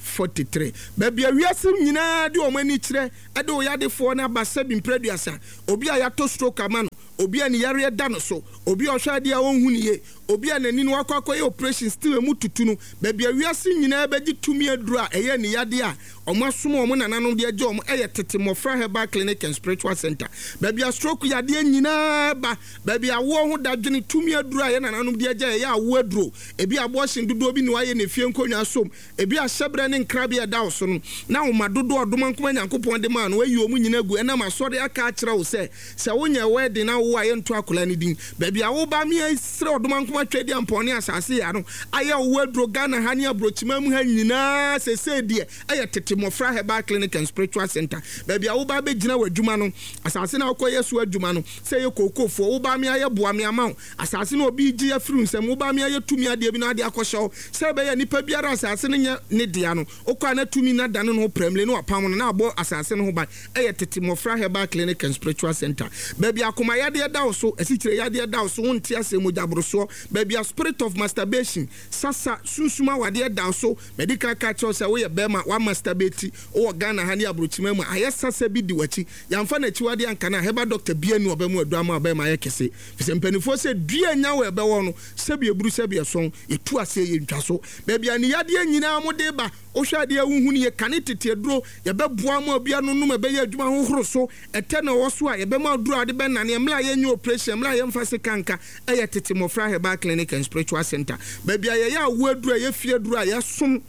43 baby awiasem nyina de o mani kire ade o yadefo na basa bi mpraduasa obi a yato stroke ama no obi a ne yare da no so obi a hwade a wonhu niye obi a nani no akwakoye operation still mu tutu no baby awiasem nyina beji tumi aduru a eye ne yade a omo asom omo nananom de agye omo eye tete Mofra Herbal Clinic and Spiritual Center baby a stroke yade nyina ba baby a wo ho dadwene tumi aduru a ye nananom de agye ye awo aduru ebi abortion dodo bi ne waye ne fie nkonwa som ebi a hyebre ne nkrabia da wo so no na wo madodo odoma nkoma nyankopon de ma no wayi omu nyina gu ena masode aka akira wo se wonya wedding na wo aye nto akola ne din baby a wo ba mi asire odoma nkoma twedi ampone asase ya no aye wo aduro Ghana ha ne abrochima mu ha nyina sese de aye tete Mofra Herbal Clinic and Spiritual Center baby a wo ba be gina wadwuma no asase na akoye so adwuma no se ye kokofo wo ba mi aye boa mi ama asase na obi gi afiri nsem wo ba mi aye tumi ade bi na ade akɔhyew se be ye nipa biara asase ne dia no okwa na tumi na dane no premle no apam no na abo asase no ho ba aye tete Mofra Herbal Clinic and Spiritual Center baby akoma yade da wo so asikyire yade da wo so wonte asemu jabroso baby a spirit of masturbation sasa susuma wade da wo so medical culture say we bema wa masturbate o Ghana ha ne abrochima mu aye sasa bi di wachi yamfa na chiwade anka na heba doctor bianu obamu aduama obema aye kese fisempanifo se dua nya we be wo no sebi eburu sebi eson etu ase ye ntwaso baby ani yade nyina mo de ba o hwade ahunhu ne ye kane tete aduro ye beboa mo bia no no be ye adwuma hohoro so ete na wo so a ye be ma aduro ade be na ne mla ye nyu operation mla ye mfa se kanka eye tete Mofra Herbal Clinic and Spiritual Center baby aye ya wo aduro ye fie aduro a ye som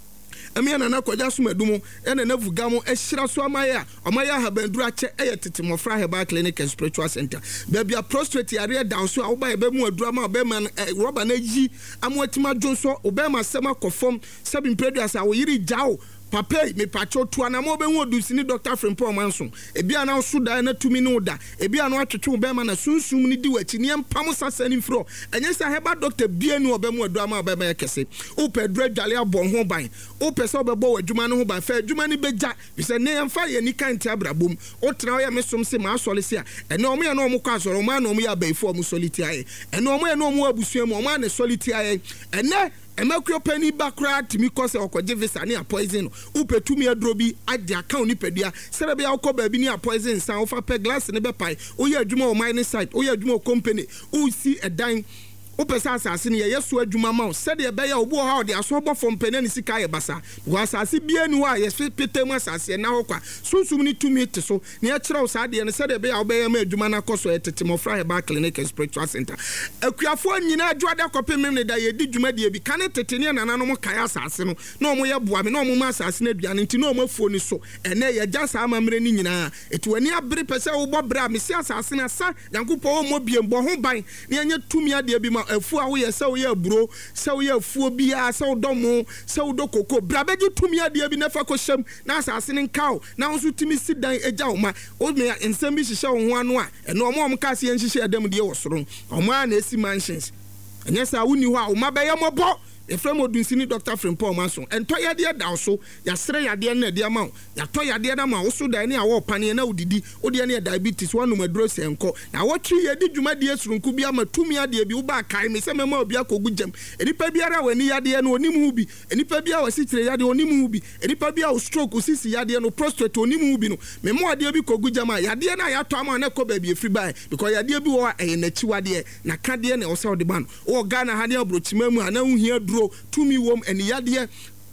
amiana na kwaja som adumo ene na vuga mo ehira so amaya omaya habanduru ache eye tete Mofra Herbal Clinic and Spiritual Center baby a prostate area down so a wo ba ye be mu aduru ma be man rubber na yi amotima dwonso obema sema kofom sabi mpreduasa wo yiri jao papa me pacho to anamo be hu odusini Dr. Frimpong manso ebi ana so da na tumi no da ebi ana atwetwe be ma na sunsum ni di wachi ne mpam sasa ni fro enye sa heba doctor bia ni obe mu aduma obe ma kese o pedro dwale abon ho ban o pese obebo wadwuma no ho ban fa adwuma ni beja bi se ne yemfa ye ni kan ti abrabom o tra o ya mesom se ma asole se a ene omo ye no omo kwa asoro ma na omo ya baifo omo soliti aye ene omo ye no omo abusuam omo na soliti aye ene emakro pani bakra timi kose okoje visa ni a poison upetumi adrobi ade account ni pedua serebe ya okoba bi ni a poison san ofa pe glass ne be pai oye adwuma o mining site oye adwuma o company o si edan opesa asase ne yeso adwuma ma sede ye be ya obu ha ode aso bo fom pene ni sika ye basa wa asase bia ni wa ye petemu asase na hokwa sunsum ni tumi te so ne ya kire o sade ne sede be ya obe ya ma adwuma na koso etete Mofra Herbal Clinic and Spiritual Center akuafo nyina adwada kopemem ne da ye di dwuma de bi kane tete ne nananom kaya asase no na omo ye boa me na omo ma asase na aduane nti na omo afuo ni so ene ye gya sa amamre ni nyina eti wani abere pese wo bo bra me si asase na sa yankopɔ omo biembo ho ban ne anya tumi ade bi ma afu a wo ye se wo ye buro se wo ye afuo bia se wo domo se wo dokoko bra beji tumi ade bi na fa ko hyem na asase ne nkaw na wo so tumi sidan egya wo ma o me ensem bi hihye wo ho ano a ene omo ka se nhihye adam de wo soro omo a na esi mansions enya sa wo ni ho a wo ma be ye mobo efrem odunsini Dr. Frimpong manso ento yade da so ya sere yade na de ma ya to yade na ma wo so da ne a wo pane na odidi odi ne diabetes wanu maduro senko na wo twi yade dwuma de esurunku bia matumi ade bi wo ba kai me se mema obi akogu jam enipa biara wani yade no onim hu bi enipa biara wasitire yade onim hu bi enipa biara wo stroke sisi yade no prostate onim hu bi no mema ade bi kogu jam yade na ya to ama na ko ba bi efri bai because yade bi wo na chiwade na kade na wo se ode ban wo Ghana ha ne abrochima mu ana hu hia tumi wom eni yade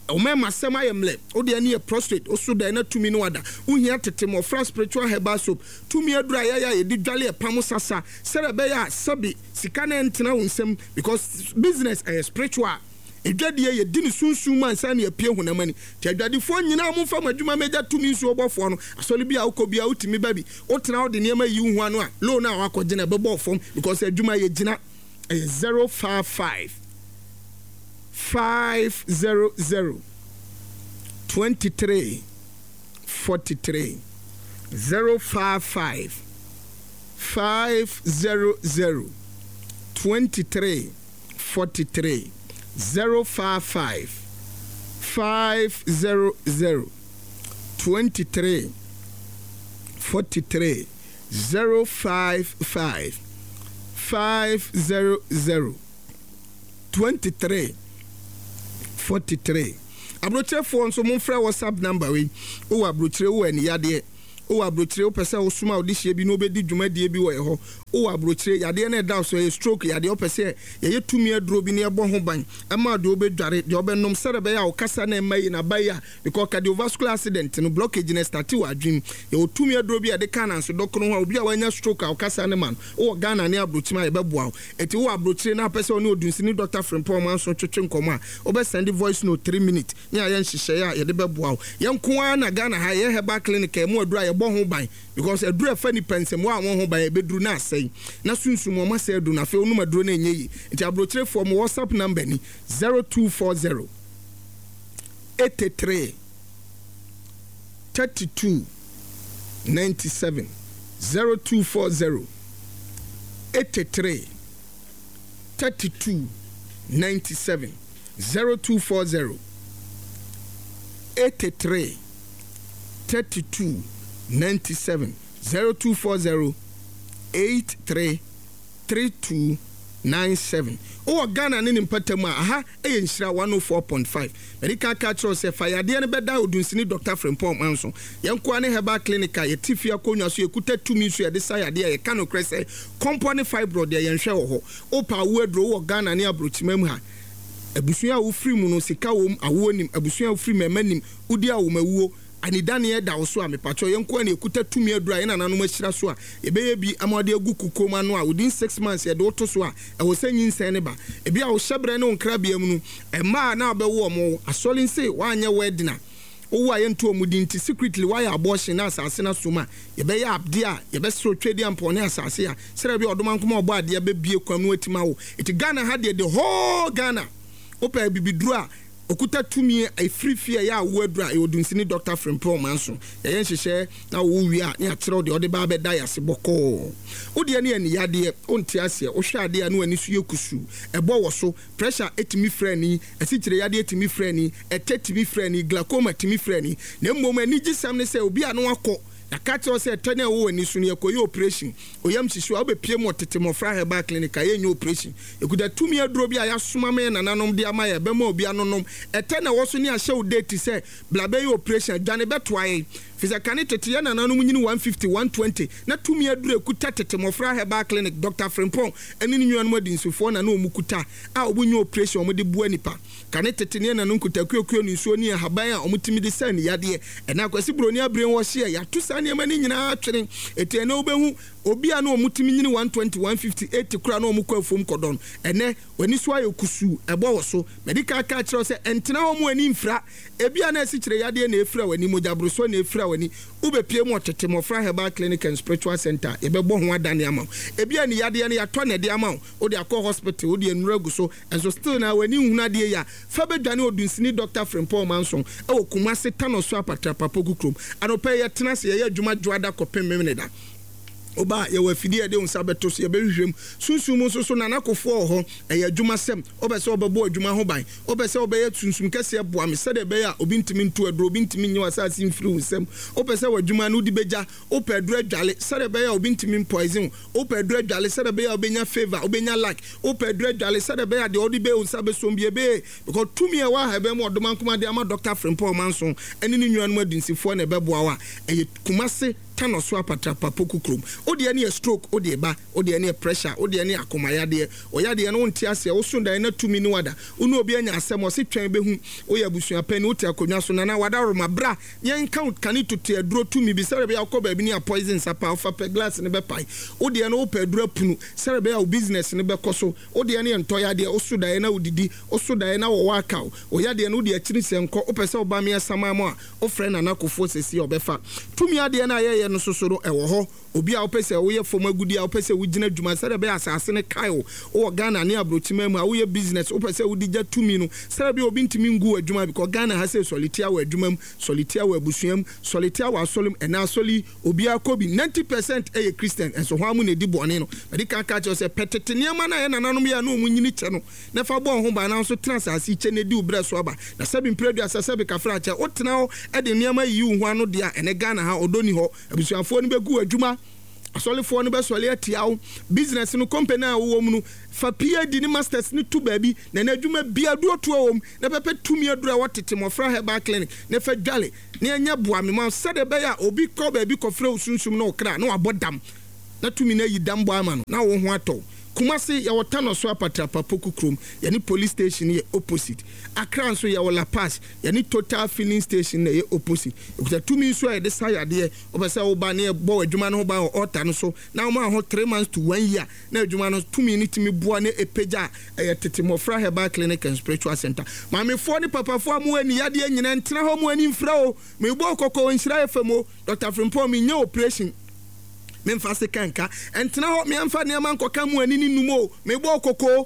Omema sema yemle odi ani e prostrate oso da na tumi no wada uhia tete mo fra spiritual herbal soap tumi adura ya ye di dwale e pam sasa sere be ya sabi sika na entena wonsem because business is spiritual edwade ye di ne sunsun man san ne apie hunamani ti adwade fo nyina mo fa madwuma meja tumi nso obofo no asole bia ukobia utimi babi otena odi ne ma yi hu anu a lo na akogye na bebo fom because adwuma ye gina 055 500 23 43 055 500 23 43 055 500 23 43 055 500 23 43 abrochire fo nso mo frɛ WhatsApp number we o abrochire wo ani yade o abrochire o pese o suma odihye bi no obedi dwumadie bi wo ho o abrochire yade na da so stroke yade o pese ye tumi aduro bi ne ebo ho ban ama de obedware de obenom serebe ya o kasa na mai na baya because cardiovascular accident no blockage na start wa adwin ye tumi aduro bi yade kana so dokoro ho obi a wanya stroke a o kasa ne man o Ghana ne abrochima ye beboa eti wo abrochire na pese o ne odunsini Dr. Frimpong man so twetwe nkomo a o be send voice note 3 minutes nya ye nhihye ya ye de beboa ye nko na Ghana ha ye herbal clinic e mu adura bo ho ban because adura fa ni pensem wa won ho ban e beduru na asai na sunsumo ma se adu na fe onu maduro na enyeyi nti abrochire for mo WhatsApp number ni 0240 83 32 97 0240 83 32 97 0240 83 32 97 0240 83 32 97 o Ghana ne mpatamu aha e nhyira 104.5 America culture se fayade ne beda odunsini Dr. Frimpong manso yenko ne herbal clinic ye tifia konwa so ekuta tumi so ye de sayade ye kano krese company fibroid ye yenhwe wo ho o pa wo adro wo Ghana ne abrochimam ha abusua wo free mu no sika wo awo nim abusua wo free memanim udi awo mawuo anidane ye da wo so a mepacho yenko na ekuta tumi adura ye nananom ahyira so a ebeye bi amade agu kukoma no a within 6 months ye de oto so a e wo sanyin sen ne ba ebi a wo hyebre ne onkrabia mu no ema na obewo mo asolin say wanye wedding a owo ayentu omudi nti secretly why abortion na asase na soma ye be ya abde a ye be so twedi ampone asase a sere bi odoma nkoma obo ade be bie kwam no atima wo it Ghana had the whole Ghana opa bibidru a okuta tumi a free fear ya wo adura e odunsini Dr. Frimpong manso ye yenhyehyɛ na wo wi a ne akyerɛ de ode ba be da yase bɔkɔ ode ne ani yade onti ase o hwɛ ade a no ani so yekusu ɛbɔ wo so pressure etimi frani asikyire yade etimi frani etetimi frani glaucoma etimi frani na mmom ani gisam ne sɛ obi a no akɔ ya catch us say tene wo ani so ne ekoyi operation oyam hihye a obepie mo tete mo fra herbal clinic aye nyi operation ekuda tumi aduro bi a ya soma me nananom de ama ye be ma obi anonom etene wo so ne ahye wo date say blabe yi operation dwane beto aye fizikane tete ya nananom nyini 150 120 na tumi aduro ekuta tete mo fra herbal clinic Dr. Frimpong eni ni nwan madinsufo na no mukuta a obunyi operation mo de bua nipa kane tete ne nananom kutakuakuo ni so ni haban a omutimi de san yade ena kwasi broni abren wo hye ya to sane mani nyina atwene ete na obehu obi a na omutimi nyini 120 150 80 kura na omukwa fom kodon ene wani so ayo kusu ebo wo so medical ka kire se entena wo mu ani mfra ebi a na asikyire yade na efra wani mojabro so na efra wani ubepie mu otete mo fra herbal clinic and spiritual center ebebo ho adane ama ebi a ni yade na yato na de ama o de akọ hospital o de enuragu so enso still na wani hunade ya fa bedwane odunsini Dr. Frimpong manso e wo Kumase tano so apatra papogu krom anope ye tena se ye adwuma dwada kopem memneda oba ye wafidi e de unsa beto so ye behwehwem sunsum so na nakofo ho e ye adwuma sem obese obebo adwuma ho ban obese obeye sunsum kase boa me sede be ya obi ntimi ntu adro obi ntimi nyi wasase mfiri unsem obese wadwuma no di beja opedro adwale sede be ya obi ntimi poison opedro adwale sede be ya obenya favor obenya like opedro adwale sede be ya de odi be unsa be so mbie be because tumi e wa ha be mo odoma nkoma de ama Dr. Frimpong manso eni ni nwan mu adinsifo na be boa wa e Kumase tano so apatrapa poku krom odi ani stroke odi eba odi ani pressure odi ani akomayade oyade no nti ase wo so dan na tumi ni wada unu obi anya asem o se twen behu oya busua pani uti akonwa so na wada roma bra yen count kan itutu aduro tumi bi sere be yakoba bi ni poison sapa ofa pe glass ne be pai odi ani o pe aduro punu sere be ya business ne be koso odi ani ntoyade o so dan na udidi o so dan na wo waka oyade no odi akiri senko o pese oba me asama mo a o frɛ na nakofo sesi obefa tumi ade na ye no sosoro ewo ho obi a opese wo ye fom agudi a opese wo gina dwuma sere be asase ne kai wo Ghana ne abrochima mu a wo ye business opese wo digya tumi no sere be obi ntimi ngu adwuma because Ghana ha se solitia wo adwuma mu solitia wo abusuam solitia wo asolum ena soli obi akobi 90% eye Christian enso ho amu ne di bone no medical catch say petete niam na ye nananom ya no mu nyini che no na fa bo ho ba na so transase che ne di ubra so aba na sebi mpredu asase be kafra che otena ho e de niam yi hu ano de a ene Ghana ha odoni ho abusuafo ni be gu adwuma asolifo no be sole atiawo business no company a wo mu no fa PhD ni masters ni tu baabi na adwuma bia do to wom na pepe tumi adura wotete mofra herbal clinic na fa dwale na enya boa me ma sade be ya obi ko baabi ko fra osunsum na okra na wabodam na tumi na yi dam boa ma no na wo ho ato Kumasi ya watano so apatrapa poku krom yani police station ye opposite Accra so ya La Paz yani Total filling station ye opposite ukuta tumi so ya desire de obese oba na bo adwuma no ba ota no so na ma ho 3 months to 1 year na adwuma no tumi ni timi boa na epeja tete mofra herbal clinic and spiritual center ma me fo ni papa fo amu ani yade nyina ntena ho mu ani mfra o me bo kokko nhyira efemo Dr. Frimpong me nya operation memfase kanka entena ho me amfa ne man koka mu anini numo me bo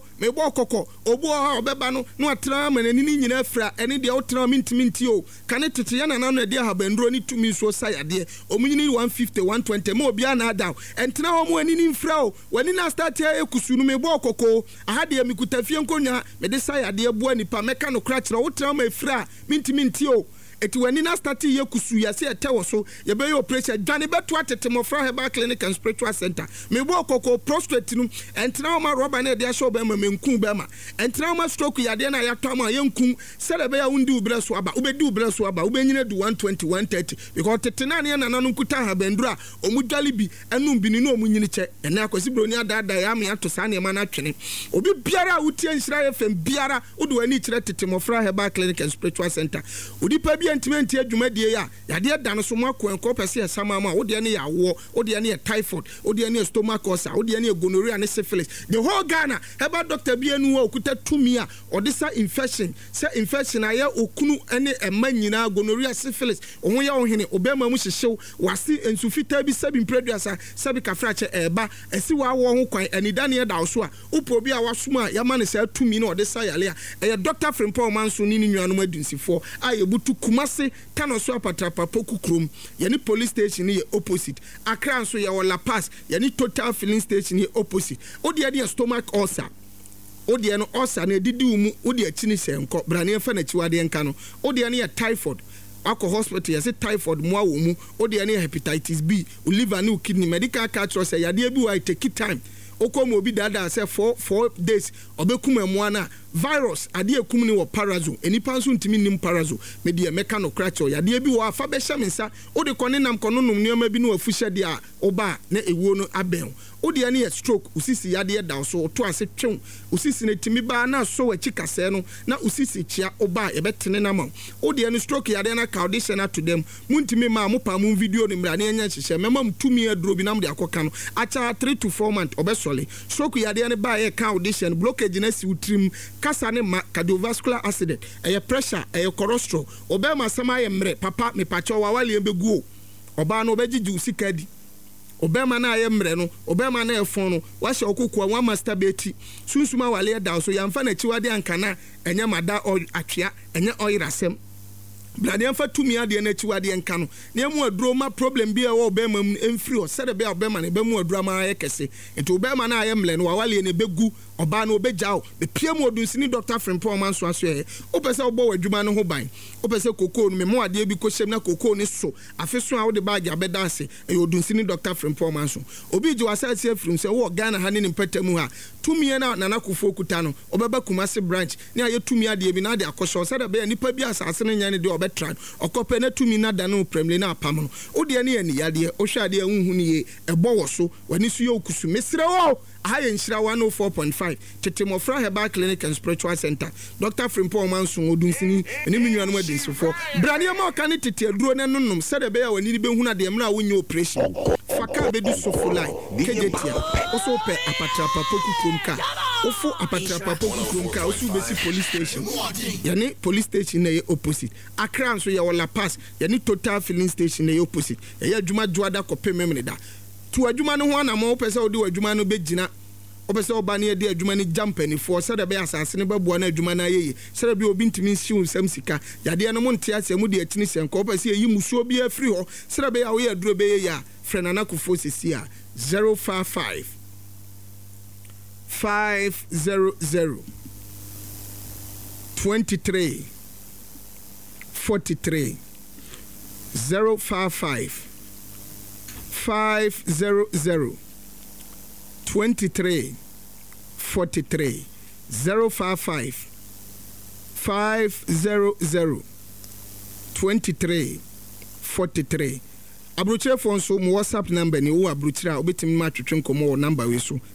kokko obo ha obeba no no atra manani nyina afra ene de otra minti o kane tete ya na no de ha bandro ni tumi so sayade omunyini 150 120 ma obi ana down entena ho mu anini mfra o wani na start ya ekusu no me bo kokko aha de mikutafie nkonwa me de sayade bo anipa meka no kra kira otra ma afra minti o eti wani na start ye kusu ya se etewo so ye be operation dwane beto atete mofra herbal clinic and spiritual center me bo kokko prostate no entena ma roba na de asho be ma menku be ma entena ma stroke ya de na ya to ma ye nkum sele be ya undi ubre so aba ubedi ubre so aba ubenyina du 120 130 because tete na ne na nanu kuta ha bandura omudwale bi enum bi ni no omunyini che ena akwasi broni adada ya me ato sa ne ma na twene obi biara utie nsira FM biara udu wani kire tete mofra herbal clinic and spiritual center odipa bi antimenti adwumadie ya yade dan so makon ko pese sama ma wo de ne ya wo wo de ne typhoid wo de ne stomach ulcer wo de ne gonorrhea ne syphilis the whole Ghana herbal doctor bi anu wa okuta tumi a odisa infection aye okunu ene ema nyina gonorrhea syphilis ohun ya ohene obema mu hyehyew wase ensufita bi sabi mpreduasa sabi kafrache eba esi wa wo ho kwan anidane ya da so a upo bi a wasoma ya ma ne sa tumi na odisa yale a Dr. Frimpong manso ni nuanom adunsifo a yebutu Kumasi tano so apatrapa poku krom yani police station ye opposite Accra so ya La Paz yani Total filling station ye opposite odi ade stomach ulcer odi no ulcer na didi umu odi akini senko brane fa na chiwade nka no odi ane typhoid akọ hospital yesi typhoid mo awo mu odi ane hepatitis B liver ne kidney medical catch say yade bi wa take time okomo obi dada say 4 days obekuma mo na virus ade ekum ni wo parazo enipa nso ntimi nim parazo me de meka no kracho yade bi wo afa be hyemensa odi kone nam kono num nioma bi no afuhye de a oba na ewuo no aben odi ane stroke usisi yade da so to ase twem usisi ne timi ba na so wachi kase no na usisi chia oba e betene na ma odi ane stroke yade na ka audition to them muntimi ma mo pa mo video no mra na enya hyehye mema mtumi aduro bi nam de akoka no acha 3 to 4 months obesole stroke yade ane ba ye ka audition blockage na si utrim kasa ne ma cardiovascular accident pressure cholesterol obema sama ye mre papa me pacho wa wale embegu oba no obegigi usika di obema na ye mre no obema na efon no wa hye okokua wa masturbate sunsuma wale da so yamfa na chiwade ankana enya mada atwea enya oyirasem blade amfa tumi ade na chiwade enka no na emu aduro ma problem bi e wo obema emfiri o sede be obema na be mu aduro ma ye kese enti obema na ye mle no wa wale ne begu oba na obejao be piem odunsini Dr. Frimpong manso aso ye opese obo wadwuma no ho ban opese kokoo no memo ade bi ko hyem na kokoo ne so afeso a wo de bag abedanse e odunsini Dr. Frimpong manso obi ji wasase afrim se wo Ghana ha ne mpatamu ha tumi na nanakofo kuta no obeba Kumasi branch ne aye tumi ade bi na de akosho sede be nipa bi asase ne nyane de veteran okope na tumi na da no premle na apam no wo de ne ani yade o hwa de ahunhu ne ye ebo wo so wani so ye okusu mesre wo aha ye nhyira 104.5 tetemofra Herbal Clinic and Spiritual Center Dr. Frimpong Manson odunsini ene minnuanu adensifo brane ma ka ne tete aduro ne nonnom sede be ya wani be hu na de mra wo nye operation faka be du sofulai kejetia oso pe apatrapa poku kromka ofo apatrapa poku kromka oso besi police station yani police station na ye opposite Accra nso ye wala pass yani Total filling station na ye opposite ye adwuma juada kope memne da tu adwuma no ho na mo pese odi adwuma no begina opese oba ne de adwuma ni jampani for sede be asase ne beboa na adwuma na yeye sede be obi ntimi nsiu nsam sika yade no mo ntia ase mu de atini senko opese yi musuo bi afri ho sede be ya wo ye aduro be ye ya frenana kufo sisi a 055 500 23 43 055 500 23 43 055 500 23 43 abrochire phone so mo WhatsApp number ni wo abrochire obetimi ma twetwe nkomo wo number we so